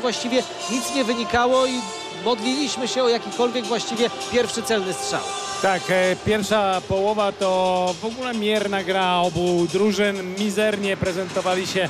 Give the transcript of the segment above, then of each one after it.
właściwie nic nie wynikało i modliliśmy się o jakikolwiek właściwie pierwszy celny strzał. Tak, pierwsza połowa to w ogóle mierna gra obu drużyn. Mizernie prezentowali się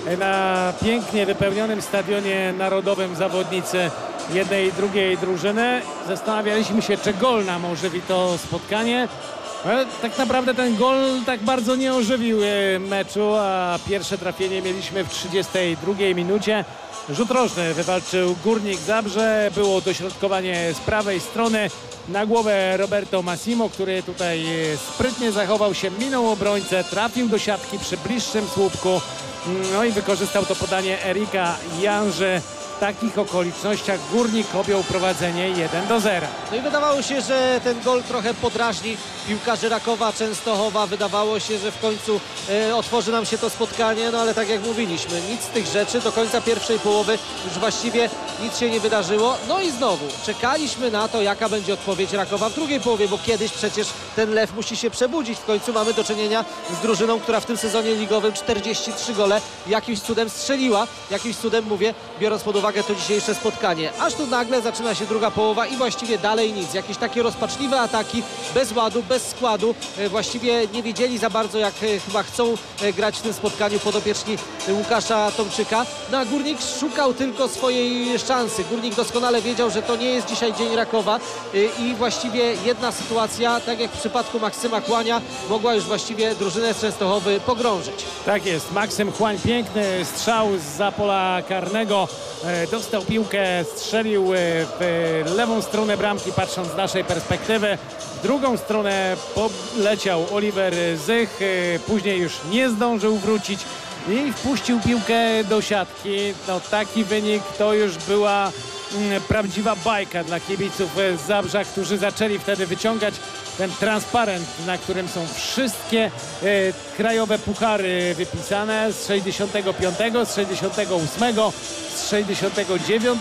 na pięknie wypełnionym stadionie narodowym zawodnicy jednej i drugiej drużyny. Zastanawialiśmy się, czy gol nam ożywi to spotkanie. Ale tak naprawdę ten gol tak bardzo nie ożywił meczu, a pierwsze trafienie mieliśmy w 32 minucie. Rzut rożny wywalczył Górnik Zabrze. Było dośrodkowanie z prawej strony na głowę Roberto Massimo, który tutaj sprytnie zachował się, minął obrońcę, trafił do siatki przy bliższym słupku. No i wykorzystał to podanie Erika Janży. W takich okolicznościach Górnik objął prowadzenie 1-0. No i wydawało się, że ten gol trochę podrażni piłkarzy Rakowa Częstochowa. Wydawało się, że w końcu otworzy nam się to spotkanie, no ale tak jak mówiliśmy, nic z tych rzeczy. Do końca pierwszej połowy już właściwie nic się nie wydarzyło. No i znowu czekaliśmy na to, jaka będzie odpowiedź Rakowa w drugiej połowie, bo kiedyś przecież ten lew musi się przebudzić. W końcu mamy do czynienia z drużyną, która w tym sezonie ligowym 43 gole jakimś cudem strzeliła. Jakimś cudem mówię, biorąc pod uwagę to dzisiejsze spotkanie. Aż tu nagle zaczyna się druga połowa i właściwie dalej nic. Jakieś takie rozpaczliwe ataki, bez ładu, bez składu. Właściwie nie wiedzieli za bardzo, jak chyba chcą grać w tym spotkaniu podopieczni Łukasza Tomczyka. No a Górnik szukał tylko swojej szansy. Górnik doskonale wiedział, że to nie jest dzisiaj dzień Rakowa i właściwie jedna sytuacja, tak jak w przypadku Maksyma Kłania, mogła już właściwie drużynę z Częstochowy pogrążyć. Tak jest, Maksym Chłań, piękny strzał zza pola karnego. Dostał piłkę, strzelił w lewą stronę bramki, patrząc z naszej perspektywy. W drugą stronę poleciał Oliver Zych, później już nie zdążył wrócić i wpuścił piłkę do siatki. No, taki wynik to już była prawdziwa bajka dla kibiców z Zabrza, którzy zaczęli wtedy wyciągać ten transparent, na którym są wszystkie krajowe puchary wypisane z 65, z 68, z 69,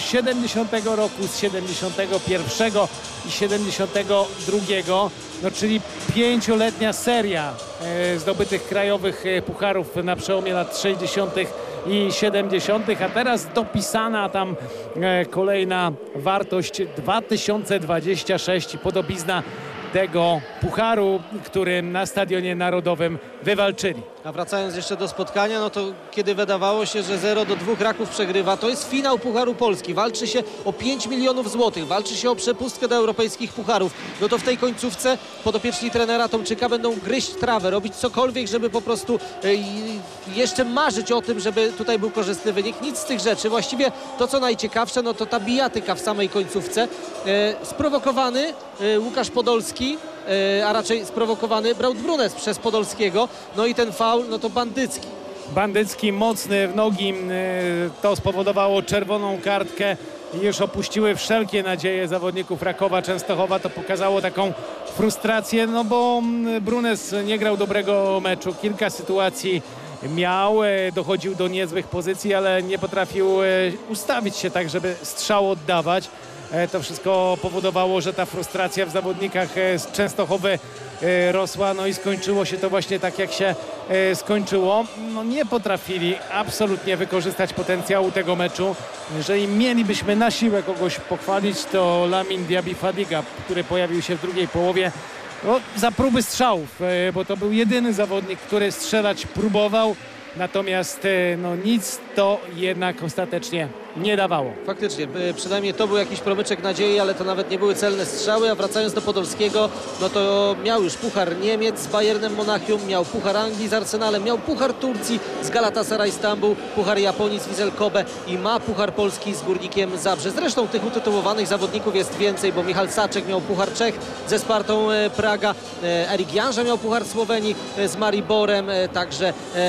70 roku, z 71 i 72. No, czyli 5-letnia seria zdobytych krajowych pucharów na przełomie lat 60. i 70., a teraz dopisana tam kolejna wartość 2026, podobizna tego pucharu, który na Stadionie Narodowym wywalczyli. A wracając jeszcze do spotkania, no to kiedy wydawało się, że 0-2 Raków przegrywa, to jest finał Pucharu Polski. Walczy się o 5 milionów złotych, walczy się o przepustkę do europejskich pucharów. No to w tej końcówce podopieczni trenera Tomczyka będą gryźć trawę, robić cokolwiek, żeby po prostu jeszcze marzyć o tym, żeby tutaj był korzystny wynik. Nic z tych rzeczy. Właściwie to, co najciekawsze, no to ta bijatyka w samej końcówce. Sprowokowany Łukasz Podolski, a raczej sprowokowany Braut Brunes przez Podolskiego. No i ten faul, no to bandycki. Bandycki mocny w nogi, to spowodowało czerwoną kartkę i już opuściły wszelkie nadzieje zawodników Rakowa Częstochowa. To pokazało taką frustrację, no bo Brunes nie grał dobrego meczu. Kilka sytuacji miał, dochodził do niezłych pozycji, ale nie potrafił ustawić się tak, żeby strzał oddawać. To wszystko powodowało, że ta frustracja w zawodnikach z Częstochowy rosła, no i skończyło się to właśnie tak, jak się skończyło. No, nie potrafili absolutnie wykorzystać potencjału tego meczu. Jeżeli mielibyśmy na siłę kogoś pochwalić, to Lamin Diaby Fadiga, który pojawił się w drugiej połowie, no, za próby strzałów, bo to był jedyny zawodnik, który strzelać próbował. Natomiast no, nic to jednak ostatecznie nie dawało. Faktycznie, przynajmniej to był jakiś promyczek nadziei, ale to nawet nie były celne strzały, a wracając do Podolskiego, no to miał już puchar Niemiec z Bayernem Monachium, miał puchar Anglii z Arsenalem, miał puchar Turcji z Galatasaray Stambuł, puchar Japonii z Wisel Kobe i ma puchar Polski z Górnikiem Zabrze. Zresztą tych utytułowanych zawodników jest więcej, bo Michal Saczek miał puchar Czech ze Spartą Praga, Erik Janża miał puchar Słowenii z Mariborem, także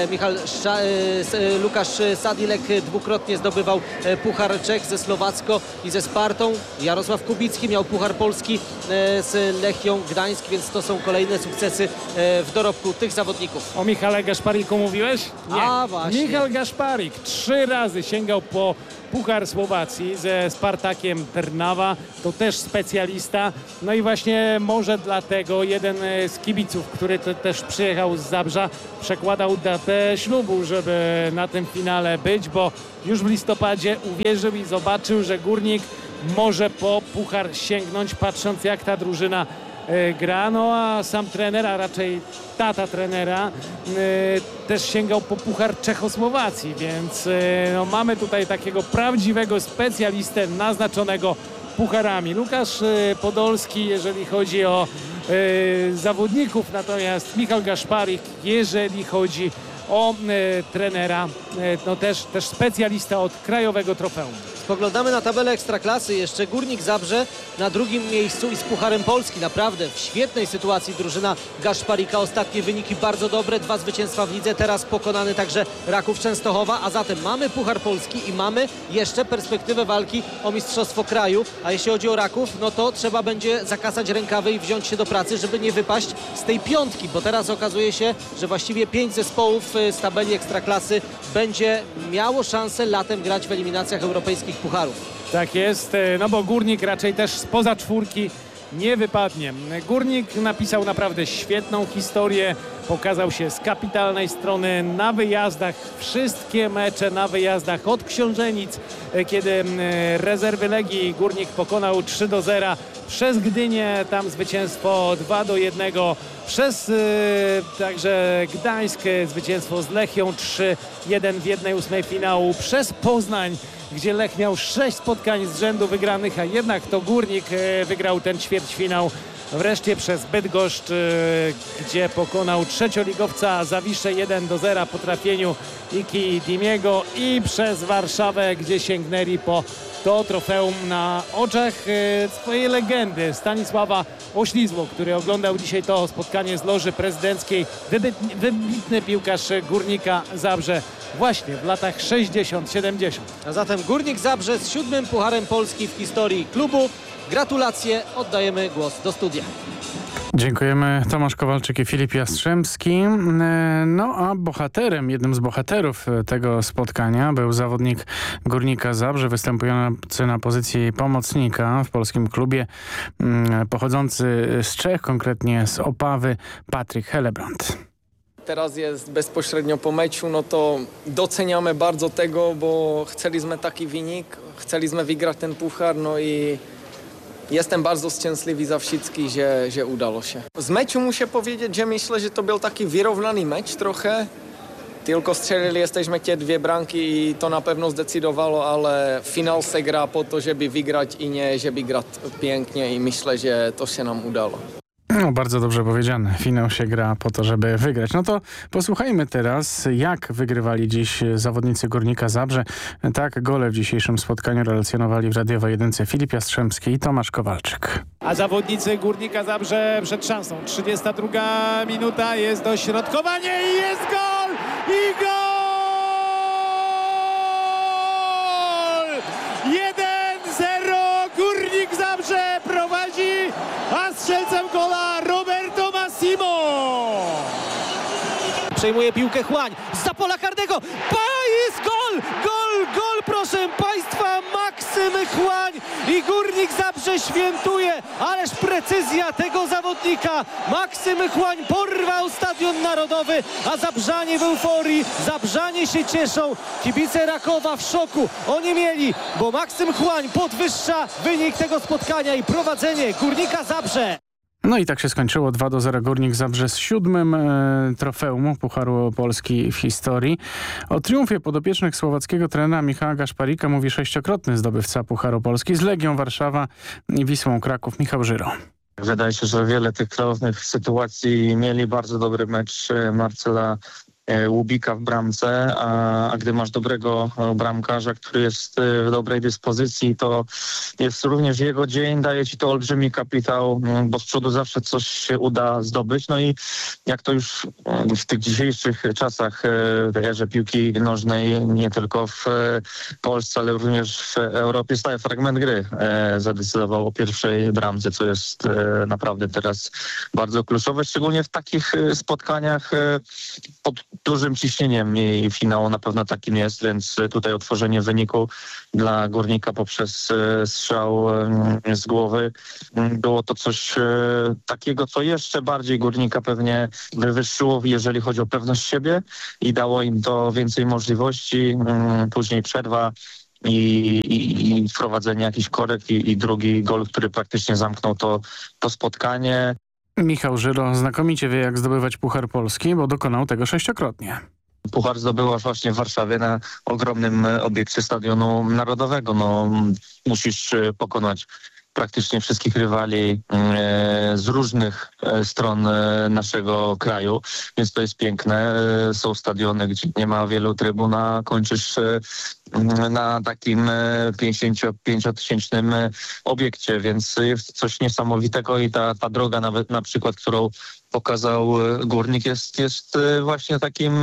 Łukasz Sadilek dwukrotnie zdobywał puchar Czech ze Słowacko i ze Spartą. Jarosław Kubicki miał puchar Polski z Lechią Gdańsk, więc to są kolejne sukcesy w dorobku tych zawodników. O Michale Gaszpariku mówiłeś? Nie. A właśnie. Michal Gaszparik 3 razy sięgał po puchar Słowacji ze Spartakiem Trnawa, to też specjalista. No i właśnie może dlatego jeden z kibiców, który też przyjechał z Zabrza, przekładał datę ślubu, żeby na tym finale być, bo już w listopadzie uwierzył i zobaczył, że Górnik może po puchar sięgnąć, patrząc jak ta drużyna gra. No a sam trener, a raczej tata trenera też sięgał po puchar Czechosłowacji, więc no, mamy tutaj takiego prawdziwego specjalistę naznaczonego pucharami. Łukasz Podolski, jeżeli chodzi o zawodników, natomiast Michał Gaszparik, jeżeli chodzi o trenera, no też specjalista od krajowego trofeum. Spoglądamy na tabelę Ekstraklasy. Jeszcze Górnik Zabrze na drugim miejscu i z Pucharem Polski. Naprawdę w świetnej sytuacji drużyna Gaszparika. Ostatnie wyniki bardzo dobre. 2 zwycięstwa w lidze. Teraz pokonany także Raków Częstochowa. A zatem mamy Puchar Polski i mamy jeszcze perspektywę walki o mistrzostwo kraju. A jeśli chodzi o Raków, no to trzeba będzie zakasać rękawy i wziąć się do pracy, żeby nie wypaść z tej piątki. Bo teraz okazuje się, że właściwie 5 zespołów z tabeli Ekstraklasy będzie miało szansę latem grać w eliminacjach europejskich pucharów. Tak jest, no bo Górnik raczej też spoza czwórki nie wypadnie. Górnik napisał naprawdę świetną historię, pokazał się z kapitalnej strony na wyjazdach, wszystkie mecze na wyjazdach od Książenic, kiedy rezerwy Legii Górnik pokonał 3-0, przez Gdynię tam zwycięstwo 2-1, przez także Gdańsk zwycięstwo z Lechią 3-1 w 1/8 finału, przez Poznań, gdzie Lech miał 6 spotkań z rzędu wygranych, a jednak to Górnik wygrał ten ćwierćfinał. Wreszcie przez Bydgoszcz, gdzie pokonał trzecioligowca Zawiszę 1-0 po trafieniu Iki Dimiego, i przez Warszawę, gdzie sięgnęli po to trofeum na oczach swojej legendy Stanisława Oślizło, który oglądał dzisiaj to spotkanie z loży prezydenckiej. Wybitny piłkarz Górnika Zabrze właśnie w latach 60-70. A zatem Górnik Zabrze z 7. Pucharem Polski w historii klubu. Gratulacje, oddajemy głos do studia. Dziękujemy. Tomasz Kowalczyk i Filip Jastrzębski. No a bohaterem, jednym z bohaterów tego spotkania był zawodnik Górnika Zabrze, występujący na pozycji pomocnika w polskim klubie, pochodzący z Czech, konkretnie z Opawy, Patryk Helebrant. Teraz jest bezpośrednio po meczu, no to doceniamy bardzo tego, bo chcieliśmy taki wynik, chcieliśmy wygrać ten puchar, no i jestem bardzo szczęśliwy za wszystkich, że udało się. Z meczu muszę powiedzieć, że myślę, że to był taki wyrównany mecz trochę. Tylko strzelili jesteśmy te 2 bramki i to na pewno zdecydowało, ale finał się gra po to, żeby wygrać i nie żeby grać pięknie, i myślę, że to się nam udało. No, bardzo dobrze powiedziane. Finał się gra po to, żeby wygrać. No to posłuchajmy teraz, jak wygrywali dziś zawodnicy Górnika Zabrze. Tak, gole w dzisiejszym spotkaniu relacjonowali w radiowej jedynce Filip Jastrzębski i Tomasz Kowalczyk. A zawodnicy Górnika Zabrze przed szansą. 32 minuta, jest dośrodkowanie i jest gol! I gol! 1-0! Górnik Zabrze prowadzi, a strzelcem gola Roberto Massimo. Przejmuje piłkę Chłań zza pola karnego. Jest gol! Gol, proszę Państwa! Maksym Chłań i Górnik Zabrze świętuje. Ależ precyzja tego zawodnika. Maksym Chłań porwał Stadion Narodowy, a Zabrzanie w euforii. Zabrzanie się cieszą. Kibice Rakowa w szoku. Oni mieli, bo Maksym Chłań podwyższa wynik tego spotkania i prowadzenie Górnika Zabrze. No i tak się skończyło. 2-0 Górnik Zabrze z 7. trofeum Pucharu Polski w historii. O triumfie podopiecznych słowackiego trenera Michała Gaszparika mówi 6-krotny zdobywca Pucharu Polski z Legią Warszawa i Wisłą Kraków Michał Żyro. Wydaje się, że wiele tych klarownych sytuacji mieli. Bardzo dobry mecz Marcela Łubika w bramce, a gdy masz dobrego bramkarza, który jest w dobrej dyspozycji, to jest również jego dzień, daje ci to olbrzymi kapitał, bo z przodu zawsze coś się uda zdobyć. No i jak to już w tych dzisiejszych czasach w erze piłki nożnej, nie tylko w Polsce, ale również w Europie, stały fragment gry zadecydował o pierwszej bramce, co jest naprawdę teraz bardzo kluczowe, szczególnie w takich spotkaniach pod dużym ciśnieniem i finał na pewno takim jest, więc tutaj otworzenie wyniku dla Górnika poprzez strzał z głowy było to coś takiego, co jeszcze bardziej Górnika pewnie wywyższyło, jeżeli chodzi o pewność siebie i dało im to więcej możliwości. Później przerwa i wprowadzenie jakichś korekt i drugi gol, który praktycznie zamknął to spotkanie. Michał Żyro znakomicie wie, jak zdobywać Puchar Polski, bo dokonał tego 6-krotnie. Puchar zdobyłaś właśnie w Warszawie na ogromnym obiekcie Stadionu Narodowego. No, musisz pokonać praktycznie wszystkich rywali z różnych stron naszego kraju, więc to jest piękne. Są stadiony, gdzie nie ma wielu trybun, a kończysz na takim 55-tysięcznym obiekcie, więc jest coś niesamowitego i ta droga nawet na przykład, którą pokazał Górnik jest właśnie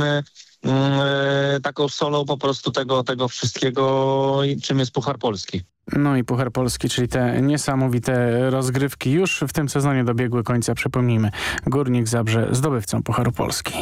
taką solą po prostu tego wszystkiego, czym jest Puchar Polski. No i Puchar Polski, czyli te niesamowite rozgrywki już w tym sezonie dobiegły końca. Przypomnijmy, Górnik Zabrze zdobywcą Pucharu Polski.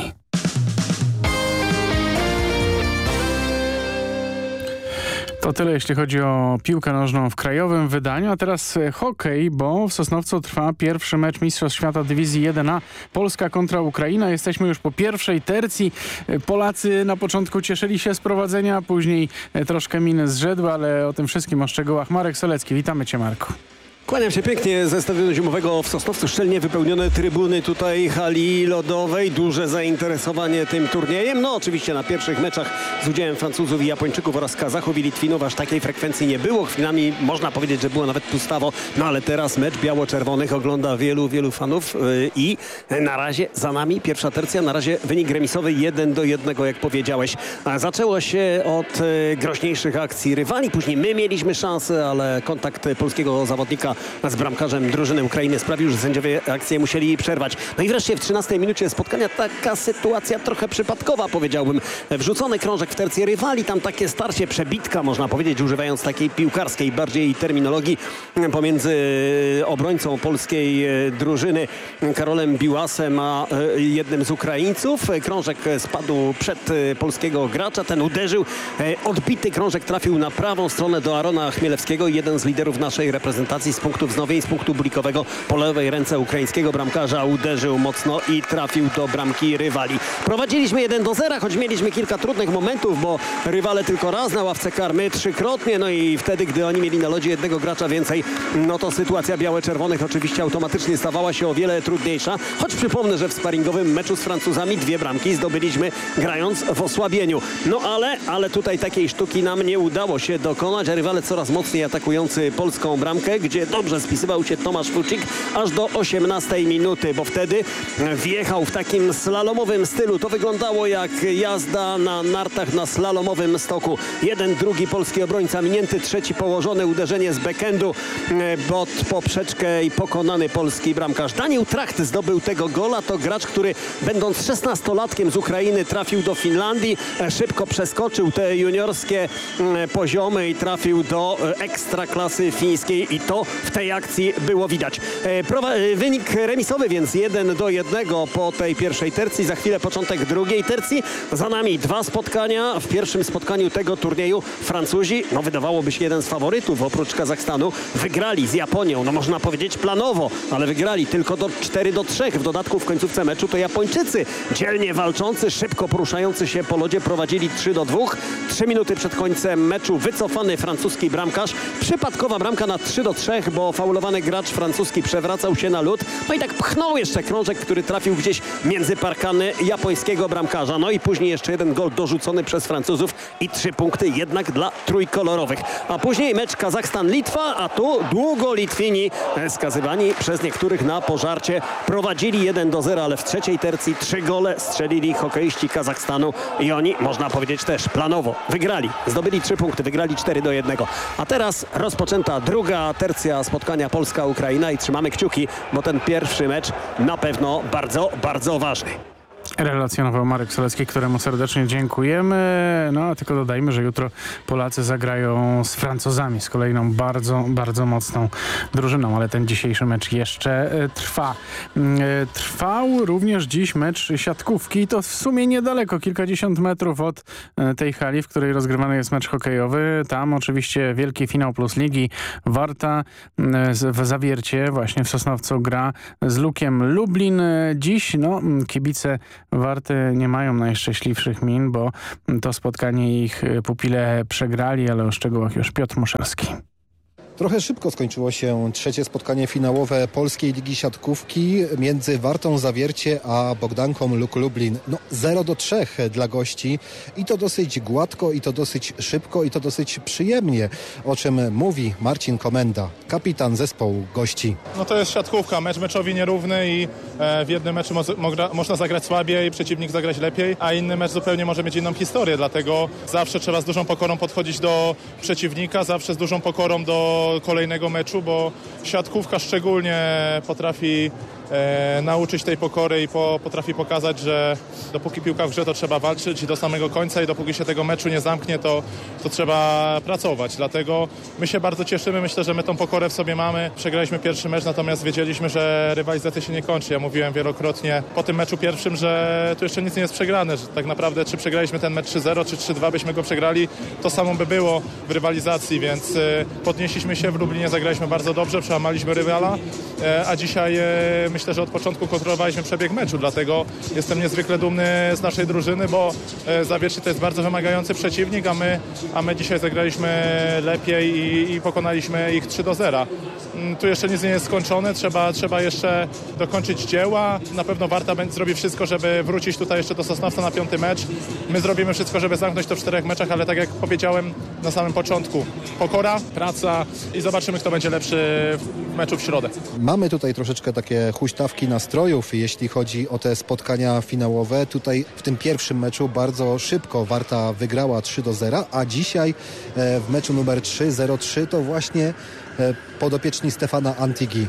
To tyle, jeśli chodzi o piłkę nożną w krajowym wydaniu, a teraz hokej, bo w Sosnowcu trwa pierwszy mecz Mistrzostw Świata Dywizji 1A. Polska kontra Ukraina. Jesteśmy już po pierwszej tercji. Polacy na początku cieszyli się z prowadzenia, później troszkę miny zrzedły, ale o tym wszystkim, o szczegółach Marek Solecki. Witamy Cię, Marku. Kłaniam się pięknie ze stadionu zimowego w Sosnowcu. Szczelnie wypełnione trybuny tutaj hali lodowej. Duże zainteresowanie tym turniejem. No oczywiście na pierwszych meczach z udziałem Francuzów i Japończyków oraz Kazachów i Litwinów aż takiej frekwencji nie było. Chwilami można powiedzieć, że było nawet pustawo. No ale teraz mecz biało-czerwonych ogląda wielu fanów i na razie za nami pierwsza tercja. Na razie wynik remisowy 1-1, jak powiedziałeś. A zaczęło się od groźniejszych akcji rywali. Później my mieliśmy szansę, ale kontakt polskiego zawodnika z bramkarzem drużyny Ukrainy sprawił, że sędziowie akcję musieli przerwać. No i wreszcie w 13 minucie spotkania taka sytuacja trochę przypadkowa, powiedziałbym. Wrzucony krążek w tercję rywali, tam takie starcie, przebitka, można powiedzieć, używając takiej piłkarskiej bardziej terminologii, pomiędzy obrońcą polskiej drużyny Karolem Biłasem a jednym z Ukraińców. Krążek spadł przed polskiego gracza, ten uderzył. Odbity krążek trafił na prawą stronę do Arona Chmielewskiego, jeden z liderów naszej reprezentacji z punktu wznowień, z punktu bulikowego po lewej ręce ukraińskiego bramkarza uderzył mocno i trafił do bramki rywali. Prowadziliśmy 1-0, choć mieliśmy kilka trudnych momentów, bo rywale tylko raz na ławce karmy, trzykrotnie, no i wtedy, gdy oni mieli na lodzie jednego gracza więcej, no to sytuacja białe-czerwonych oczywiście automatycznie stawała się o wiele trudniejsza, choć przypomnę, że w sparingowym meczu z Francuzami 2 bramki zdobyliśmy grając w osłabieniu. No ale tutaj takiej sztuki nam nie udało się dokonać, a rywale coraz mocniej atakujący polską bramkę, gdzie dobrze spisywał się Tomasz Fucik aż do 18 minuty, bo wtedy wjechał w takim slalomowym stylu. To wyglądało jak jazda na nartach na slalomowym stoku. Jeden, drugi polski obrońca minięty, trzeci położone uderzenie z backhandu pod poprzeczkę i pokonany polski bramkarz. Daniel Tracht zdobył tego gola. To gracz, który będąc 16-latkiem z Ukrainy trafił do Finlandii. Szybko przeskoczył te juniorskie poziomy i trafił do ekstraklasy fińskiej i to w tej akcji było widać. Wynik remisowy więc 1-1 po tej pierwszej tercji. Za chwilę początek drugiej tercji. Za nami 2 spotkania. W pierwszym spotkaniu tego turnieju Francuzi, no wydawałoby się jeden z faworytów oprócz Kazachstanu, wygrali z Japonią. No można powiedzieć planowo, ale wygrali tylko 4-3. W dodatku w końcówce meczu to Japończycy dzielnie walczący, szybko poruszający się po lodzie prowadzili 3-2. 3 minuty przed końcem meczu wycofany francuski bramkarz. Przypadkowa bramka na 3-3, bo faulowany gracz francuski przewracał się na lód. No i tak pchnął jeszcze krążek, który trafił gdzieś między parkany japońskiego bramkarza. No i później jeszcze jeden gol dorzucony przez Francuzów i 3 punkty jednak dla trójkolorowych. A później mecz Kazachstan-Litwa, a tu długo Litwini skazywani przez niektórych na pożarcie prowadzili 1-0, ale w trzeciej tercji 3 gole strzelili hokeiści Kazachstanu i oni, można powiedzieć też planowo, wygrali. Zdobyli 3 punkty, wygrali 4-1. A teraz rozpoczęta druga tercja spotkania Polska-Ukraina i trzymamy kciuki, bo ten pierwszy mecz na pewno bardzo ważny. Relacjonował Marek Solecki, któremu serdecznie dziękujemy. No a tylko dodajmy, że jutro Polacy zagrają z Francuzami, z kolejną bardzo, bardzo mocną drużyną, ale ten dzisiejszy mecz jeszcze trwa. Trwał również dziś mecz siatkówki i to w sumie niedaleko, kilkadziesiąt metrów od tej hali, w której rozgrywany jest mecz hokejowy. Tam oczywiście wielki finał plus ligi. Warta w Zawiercie właśnie w Sosnowcu gra z Lukiem Lublin. Dziś kibice Warty nie mają najszczęśliwszych min, bo to spotkanie ich pupile przegrali, ale o szczegółach już Piotr Muszelski. Trochę szybko skończyło się trzecie spotkanie finałowe Polskiej Ligi Siatkówki między Wartą Zawiercie a Bogdanką Luk Lublin. 0-3 dla gości i to dosyć gładko, i to dosyć szybko, i to dosyć przyjemnie, o czym mówi Marcin Komenda, kapitan zespołu gości. To jest siatkówka, mecz meczowi nierówny i w jednym meczu można zagrać słabiej, przeciwnik zagrać lepiej, a inny mecz zupełnie może mieć inną historię, dlatego zawsze trzeba z dużą pokorą podchodzić do przeciwnika, zawsze z dużą pokorą do kolejnego meczu, bo siatkówka szczególnie potrafi nauczyć tej pokory i potrafi pokazać, że dopóki piłka w grze, to trzeba walczyć i do samego końca i dopóki się tego meczu nie zamknie, to trzeba pracować. Dlatego my się bardzo cieszymy, myślę, że my tą pokorę w sobie mamy. Przegraliśmy pierwszy mecz, natomiast wiedzieliśmy, że rywalizacja się nie kończy. Ja mówiłem wielokrotnie po tym meczu pierwszym, że tu jeszcze nic nie jest przegrane, że tak naprawdę czy przegraliśmy ten mecz 3-0, czy 3-2 byśmy go przegrali, to samo by było w rywalizacji, więc podnieśliśmy się w Lublinie, zagraliśmy bardzo dobrze, przełamaliśmy rywala, a dzisiaj myślę, że od początku kontrolowaliśmy przebieg meczu, dlatego jestem niezwykle dumny z naszej drużyny, bo Zawiercie to jest bardzo wymagający przeciwnik, a my dzisiaj zagraliśmy lepiej i pokonaliśmy ich 3-0. Tu jeszcze nic nie jest skończone, trzeba jeszcze dokończyć dzieła. Na pewno Warta zrobi wszystko, żeby wrócić tutaj jeszcze do Sosnowca na 5. mecz. My zrobimy wszystko, żeby zamknąć to w 4 meczach, ale tak jak powiedziałem na samym początku, pokora, praca i zobaczymy, kto będzie lepszy w meczu w środę. Mamy tutaj troszeczkę takie huśtawki nastrojów, jeśli chodzi o te spotkania finałowe. Tutaj w tym pierwszym meczu bardzo szybko Warta wygrała 3-0, a dzisiaj w meczu numer 3, 0-3 to właśnie podopieczni Stefana Antigi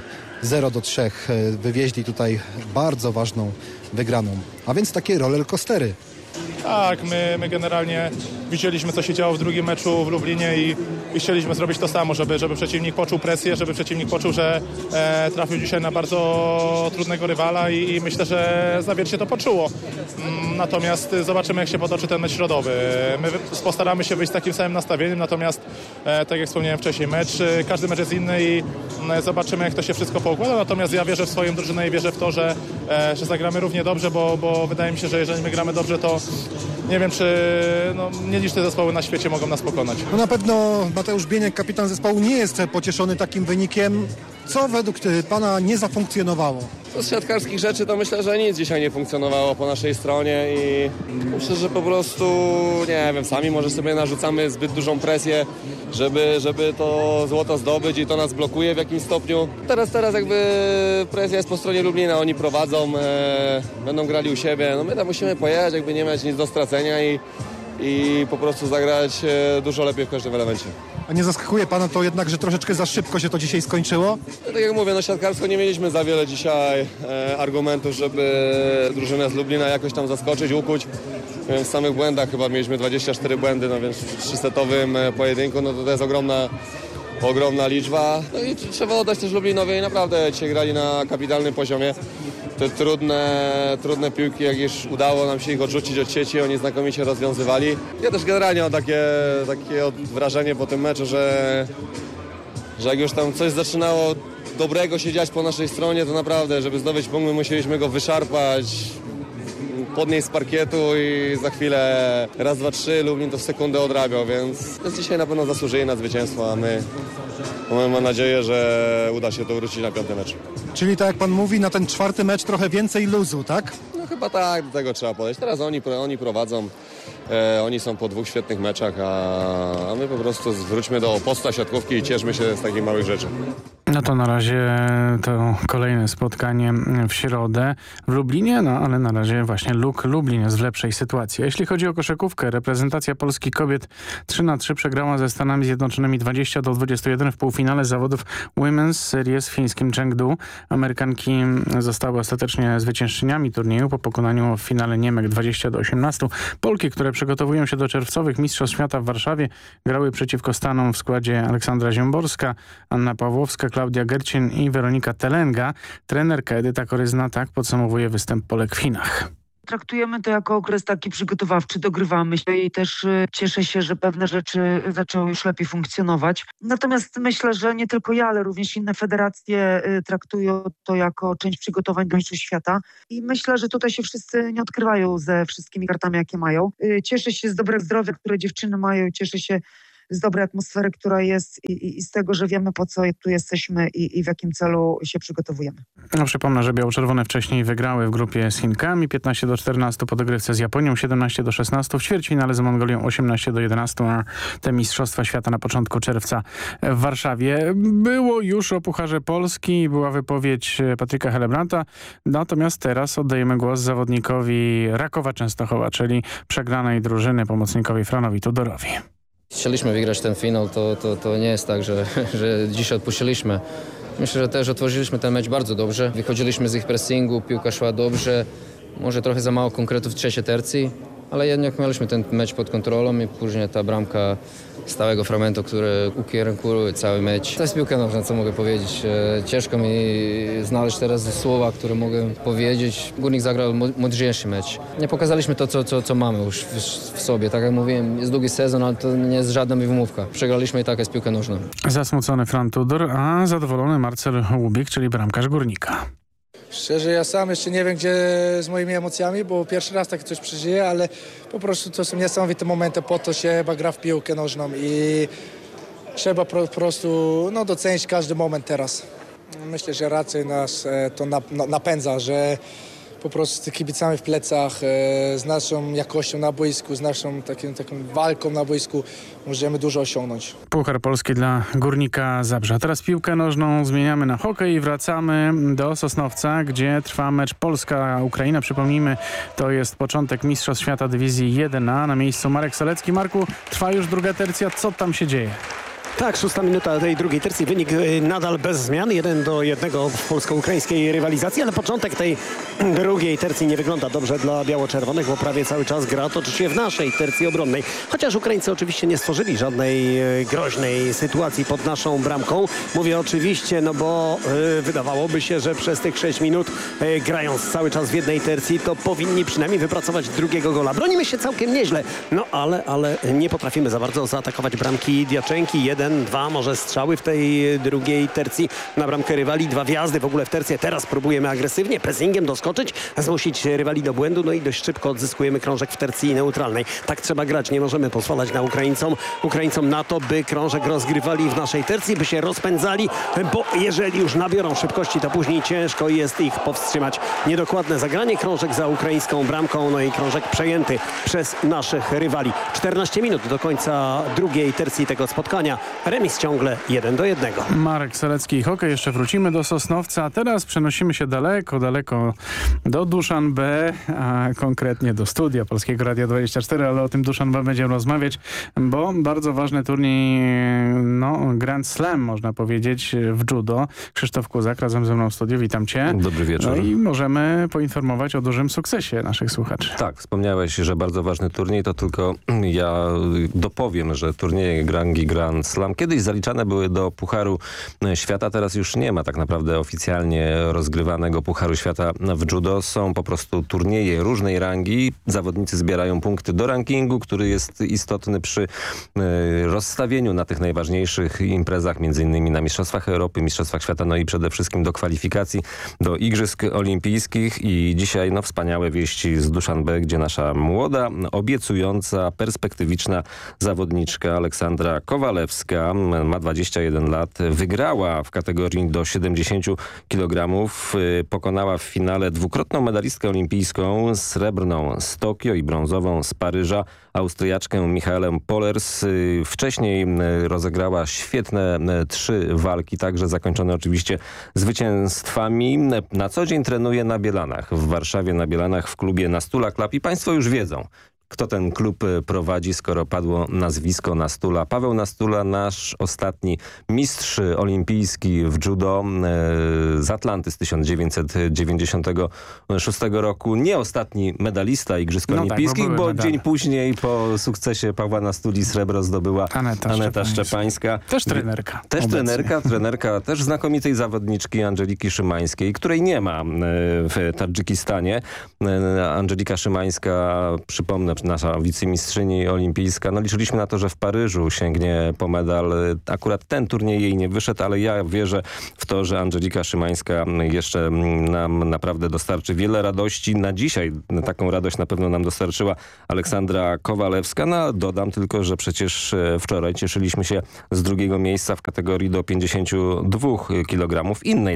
0-3 wywieźli tutaj bardzo ważną wygraną. A więc takie rollercoastery. Tak, my generalnie widzieliśmy, co się działo w drugim meczu w Lublinie i chcieliśmy zrobić to samo, żeby przeciwnik poczuł presję, żeby przeciwnik poczuł, że trafił dzisiaj na bardzo trudnego rywala i myślę, że Zawiercie to poczuło. Natomiast zobaczymy, jak się potoczy ten mecz środowy. My postaramy się wyjść z takim samym nastawieniem, natomiast tak jak wspomniałem wcześniej, każdy mecz jest inny i zobaczymy, jak to się wszystko poukłada. Natomiast ja wierzę w swoją drużynę i wierzę w to, że zagramy równie dobrze, bo wydaje mi się, że jeżeli my gramy dobrze, to nie wiem, czy nieliczne zespoły na świecie mogą nas pokonać. Na pewno Mateusz Bieniek, kapitan zespołu, nie jest pocieszony takim wynikiem. Co według pana nie zafunkcjonowało? Z siatkarskich rzeczy to myślę, że nic dzisiaj nie funkcjonowało po naszej stronie i myślę, że po prostu, nie wiem, sami może sobie narzucamy zbyt dużą presję, żeby to złoto zdobyć i to nas blokuje w jakimś stopniu. Teraz jakby presja jest po stronie Lublina, oni prowadzą, będą grali u siebie, my tam musimy pojechać, jakby nie mieć nic do stracenia i po prostu zagrać dużo lepiej w każdym elemencie. A nie zaskakuje pana to jednak, że troszeczkę za szybko się to dzisiaj skończyło? Tak jak mówię, siatkarsko nie mieliśmy za wiele dzisiaj argumentów, żeby drużynę z Lublina jakoś tam zaskoczyć, ukuć. W samych błędach chyba mieliśmy 24 błędy, więc w 3-setowym pojedynku to jest ogromna liczba. I trzeba oddać też Lublinowi, naprawdę dzisiaj grali na kapitalnym poziomie. Te trudne piłki, jak już udało nam się ich odrzucić od sieci, oni znakomicie rozwiązywali. Ja też generalnie mam takie wrażenie po tym meczu, że jak już tam coś zaczynało dobrego się dziać po naszej stronie, to naprawdę, żeby zdobyć punkt, my musieliśmy go wyszarpać, podnieść z parkietu i za chwilę raz, dwa, trzy, Lublin to w sekundę odrabiał, więc dzisiaj na pewno zasłużyli na zwycięstwo, a my mamy nadzieję, że uda się to wrócić na 5. mecz. Czyli tak jak pan mówi, na ten 4. mecz trochę więcej luzu, tak? Chyba tak, do tego trzeba podejść. Teraz oni prowadzą, oni są po 2 świetnych meczach, a my po prostu wróćmy do podstaw siatkówki i cieszmy się z takich małych rzeczy. No to na razie to kolejne spotkanie w środę w Lublinie, no ale na razie właśnie Lublin jest w lepszej sytuacji. A jeśli chodzi o koszykówkę, reprezentacja Polski kobiet 3-3 przegrała ze Stanami Zjednoczonymi 20-21 w półfinale zawodów Women's Series w fińskim Chengdu. Amerykanki zostały ostatecznie zwyciężczyniami turnieju po pokonaniu w finale Niemek 20-18. Polki, które przygotowują się do czerwcowych Mistrzostw Świata w Warszawie, grały przeciwko Stanom w składzie Aleksandra Ziąborska, Anna Pawłowska, Klaudia Gercin i Weronika Telenga. Trenerka Edyta Koryzna tak podsumowuje występ Polek w Chinach. Traktujemy to jako okres taki przygotowawczy, dogrywamy się i też cieszę się, że pewne rzeczy zaczęły już lepiej funkcjonować. Natomiast myślę, że nie tylko ja, ale również inne federacje traktują to jako część przygotowań do Mistrzostw Świata i myślę, że tutaj się wszyscy nie odkrywają ze wszystkimi kartami, jakie mają. Cieszę się z dobrego zdrowia, które dziewczyny mają, cieszę się z dobrej atmosfery, która jest i z tego, że wiemy, po co tu jesteśmy i w jakim celu się przygotowujemy. No, przypomnę, że biało-czerwone wcześniej wygrały w grupie z Chinkami 15-14 po dogrywce z Japonią, 17-16 w ćwierćfinale z Mongolią, 18-11, a te Mistrzostwa Świata na początku czerwca w Warszawie. Było już o Pucharze Polski, była wypowiedź Patryka Helebranta, natomiast teraz oddajemy głos zawodnikowi Rakowa Częstochowa, czyli przegranej drużyny, pomocnikowi Franowi Tudorowi. Chcieliśmy wygrać ten finał, to nie jest tak, że dzisiaj odpuściliśmy. Myślę, że też otworzyliśmy ten mecz bardzo dobrze. Wychodziliśmy z ich pressingu, piłka szła dobrze. Może trochę za mało konkretów w trzeciej tercji, ale jednak mieliśmy ten mecz pod kontrolą i później ta bramka stałego fragmentu, który ukierunkuje cały mecz. To jest piłka nożna, co mogę powiedzieć. Ciężko mi znaleźć teraz słowa, które mogę powiedzieć. Górnik zagrał mądrzejszy mecz. Nie pokazaliśmy to, co mamy już w sobie. Tak jak mówiłem, jest długi sezon, ale to nie jest żadna wymówka. Przegraliśmy i tak jest piłka nożna. Zasmucony Fran Tudor, a zadowolony Marcel Łubik, czyli bramkarz Górnika. Szczerze, ja sam jeszcze nie wiem, gdzie z moimi emocjami, bo pierwszy raz takie coś przeżyję, ale po prostu to są niesamowite momenty, po to się chyba gra w piłkę nożną i trzeba po prostu docenić każdy moment teraz. Myślę, że raczej nas to napędza, że po prostu z kibicami w plecach, z naszą jakością na boisku, z naszą taką walką na boisku możemy dużo osiągnąć. Puchar Polski dla Górnika Zabrze. Teraz piłkę nożną zmieniamy na hokej i wracamy do Sosnowca, gdzie trwa mecz Polska-Ukraina. Przypomnijmy, to jest początek Mistrzostw Świata Dywizji 1A. Na miejscu Marek Solecki. Marku, trwa już druga tercja. Co tam się dzieje? Tak, 6. minuta tej drugiej tercji. Wynik nadal bez zmian. 1-1 w polsko-ukraińskiej rywalizacji, ale początek tej drugiej tercji nie wygląda dobrze dla biało-czerwonych, bo prawie cały czas gra toczy się w naszej tercji obronnej. Chociaż Ukraińcy oczywiście nie stworzyli żadnej groźnej sytuacji pod naszą bramką. Mówię oczywiście, bo wydawałoby się, że przez tych 6 minut grając cały czas w jednej tercji, to powinni przynajmniej wypracować drugiego gola. Bronimy się całkiem nieźle, ale nie potrafimy za bardzo zaatakować bramki Diaczenki. 1-2 może strzały w tej drugiej tercji na bramkę rywali. 2 wjazdy w ogóle w tercję. Teraz próbujemy agresywnie, pressingiem doskoczyć, zmusić rywali do błędu, i dość szybko odzyskujemy krążek w tercji neutralnej. Tak trzeba grać. Nie możemy pozwalać na Ukraińcom na to, by krążek rozgrywali w naszej tercji, by się rozpędzali, bo jeżeli już nabiorą szybkości, to później ciężko jest ich powstrzymać. Niedokładne zagranie, krążek za ukraińską bramką, i krążek przejęty przez naszych rywali. 14 minut do końca drugiej tercji tego spotkania. Remis ciągle 1-1. Marek Solecki i hokej. Jeszcze wrócimy do Sosnowca. Teraz przenosimy się daleko do Duszanbe, a konkretnie do studia Polskiego Radia 24, ale o tym Duszanbe będziemy rozmawiać, bo bardzo ważny turniej, Grand Slam można powiedzieć, w judo. Krzysztof Kuzak razem ze mną w studiu. Witam cię. Dobry wieczór. I możemy poinformować o dużym sukcesie naszych słuchaczy. Tak, wspomniałeś, że bardzo ważny turniej, to tylko ja dopowiem, że turnieje Grand Slam kiedyś zaliczane były do Pucharu Świata, teraz już nie ma tak naprawdę oficjalnie rozgrywanego Pucharu Świata w judo. Są po prostu turnieje różnej rangi. Zawodnicy zbierają punkty do rankingu, który jest istotny przy rozstawieniu na tych najważniejszych imprezach, między innymi na Mistrzostwach Europy, Mistrzostwach Świata, i przede wszystkim do kwalifikacji do Igrzysk Olimpijskich. I dzisiaj wspaniałe wieści z Duszanbe, gdzie nasza młoda, obiecująca, perspektywiczna zawodniczka Aleksandra Kowalewska Szymańska, ma 21 lat, wygrała w kategorii do 70 kg. Pokonała w finale dwukrotną medalistkę olimpijską, srebrną z Tokio i brązową z Paryża, Austriaczkę Michaelę Pollers. Wcześniej rozegrała świetne 3 walki, także zakończone oczywiście zwycięstwami. Na co dzień trenuje na Bielanach, w Warszawie na Bielanach w klubie Nastula Club i państwo już wiedzą, kto ten klub prowadzi, skoro padło nazwisko Nastula. Paweł Nastula, nasz ostatni mistrz olimpijski w judo z Atlanty z 1996 roku. Nie ostatni medalista Igrzysk Olimpijskich, tak, bo dzień później po sukcesie Pawła Nastuli srebro zdobyła Aneta Szczepańska. Też trenerka. Trenerka też znakomitej zawodniczki Andżeliki Szymańskiej, której nie ma w Tadżykistanie. Andżelika Szymańska, przypomnę, nasza wicemistrzyni olimpijska. No liczyliśmy na to, że w Paryżu sięgnie po medal. Akurat ten turniej jej nie wyszedł, ale ja wierzę w to, że Andżelika Szymańska jeszcze nam naprawdę dostarczy wiele radości. Na dzisiaj taką radość na pewno nam dostarczyła Aleksandra Kowalewska. No, dodam tylko, że przecież wczoraj cieszyliśmy się z drugiego miejsca w kategorii do 52 kg innej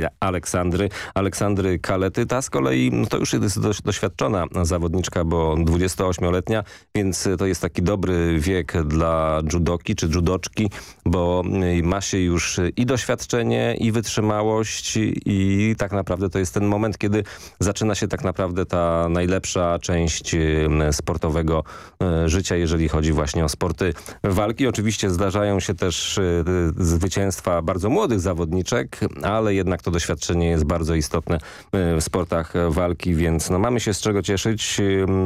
Aleksandry Kalety. Ta z kolei to już jest doświadczona zawodniczka, bo 28-letnia, więc to jest taki dobry wiek dla judoki czy judoczki, bo ma się już i doświadczenie, i wytrzymałość, i tak naprawdę to jest ten moment, kiedy zaczyna się tak naprawdę ta najlepsza część sportowego życia, jeżeli chodzi właśnie o sporty walki. Oczywiście zdarzają się też zwycięstwa bardzo młodych zawodniczek, ale jednak to doświadczenie jest bardzo istotne w sportach walki, więc no mamy się z czego cieszyć.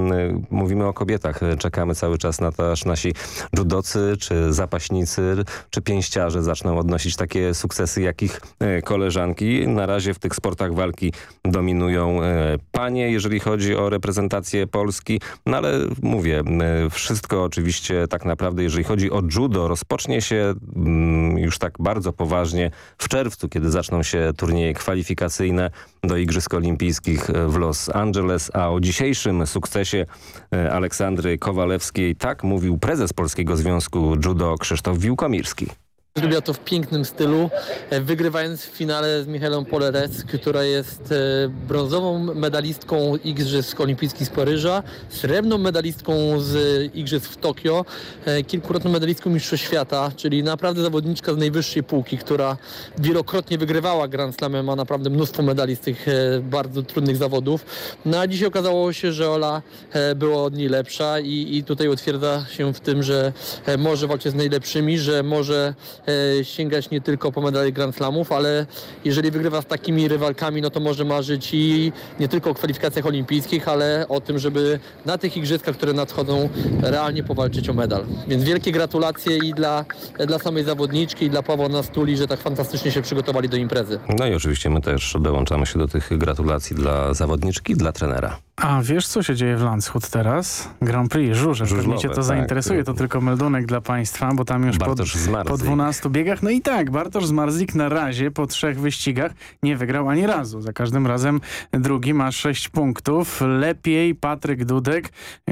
Mówimy o kobietach. Czekamy cały czas na to, aż nasi judocy, czy zapaśnicy, czy pięściarze zaczną odnosić takie sukcesy, jak ich koleżanki. Na razie w tych sportach walki dominują panie, jeżeli chodzi o reprezentację Polski. No ale mówię, wszystko oczywiście tak naprawdę, jeżeli chodzi o judo, rozpocznie się już tak bardzo poważnie w czerwcu, kiedy zaczną się turnieje kwalifikacyjne do Igrzysk Olimpijskich w Los Angeles, a o dzisiejszym sukcesie Aleksandry Kowalewskiej tak mówił prezes Polskiego Związku Judo Krzysztof Wiłkomirski. Zrobiła to w pięknym stylu, wygrywając w finale z Michaelą Pollers, która jest brązową medalistką Igrzysk Olimpijskich z Paryża, srebrną medalistką z Igrzysk w Tokio, kilkukrotną medalistką Mistrzostw Świata, czyli naprawdę zawodniczka z najwyższej półki, która wielokrotnie wygrywała Grand Slamem, ma naprawdę mnóstwo medali z tych bardzo trudnych zawodów. No a dzisiaj okazało się, że Ola była od niej lepsza i tutaj utwierdza się w tym, że może walczyć z najlepszymi, że może sięgać nie tylko po medale Grand Slamów, ale jeżeli wygrywa z takimi rywalkami, no to może marzyć i nie tylko o kwalifikacjach olimpijskich, ale o tym, żeby na tych igrzyskach, które nadchodzą, realnie powalczyć o medal. Więc wielkie gratulacje i dla samej zawodniczki, i dla Pawła Nastuli, że tak fantastycznie się przygotowali do imprezy. No i oczywiście my też dołączamy się do tych gratulacji dla zawodniczki i dla trenera. A wiesz, co się dzieje w Landshut teraz? Grand Prix, Żużew. Pewnie cię to zainteresuje. To tylko meldunek dla państwa, bo tam już po 12 biegach. No i tak, Bartosz Zmarzlik na razie po 3 wyścigach nie wygrał ani razu. Za każdym razem drugi ma 6 punktów. Lepiej Patryk Dudek,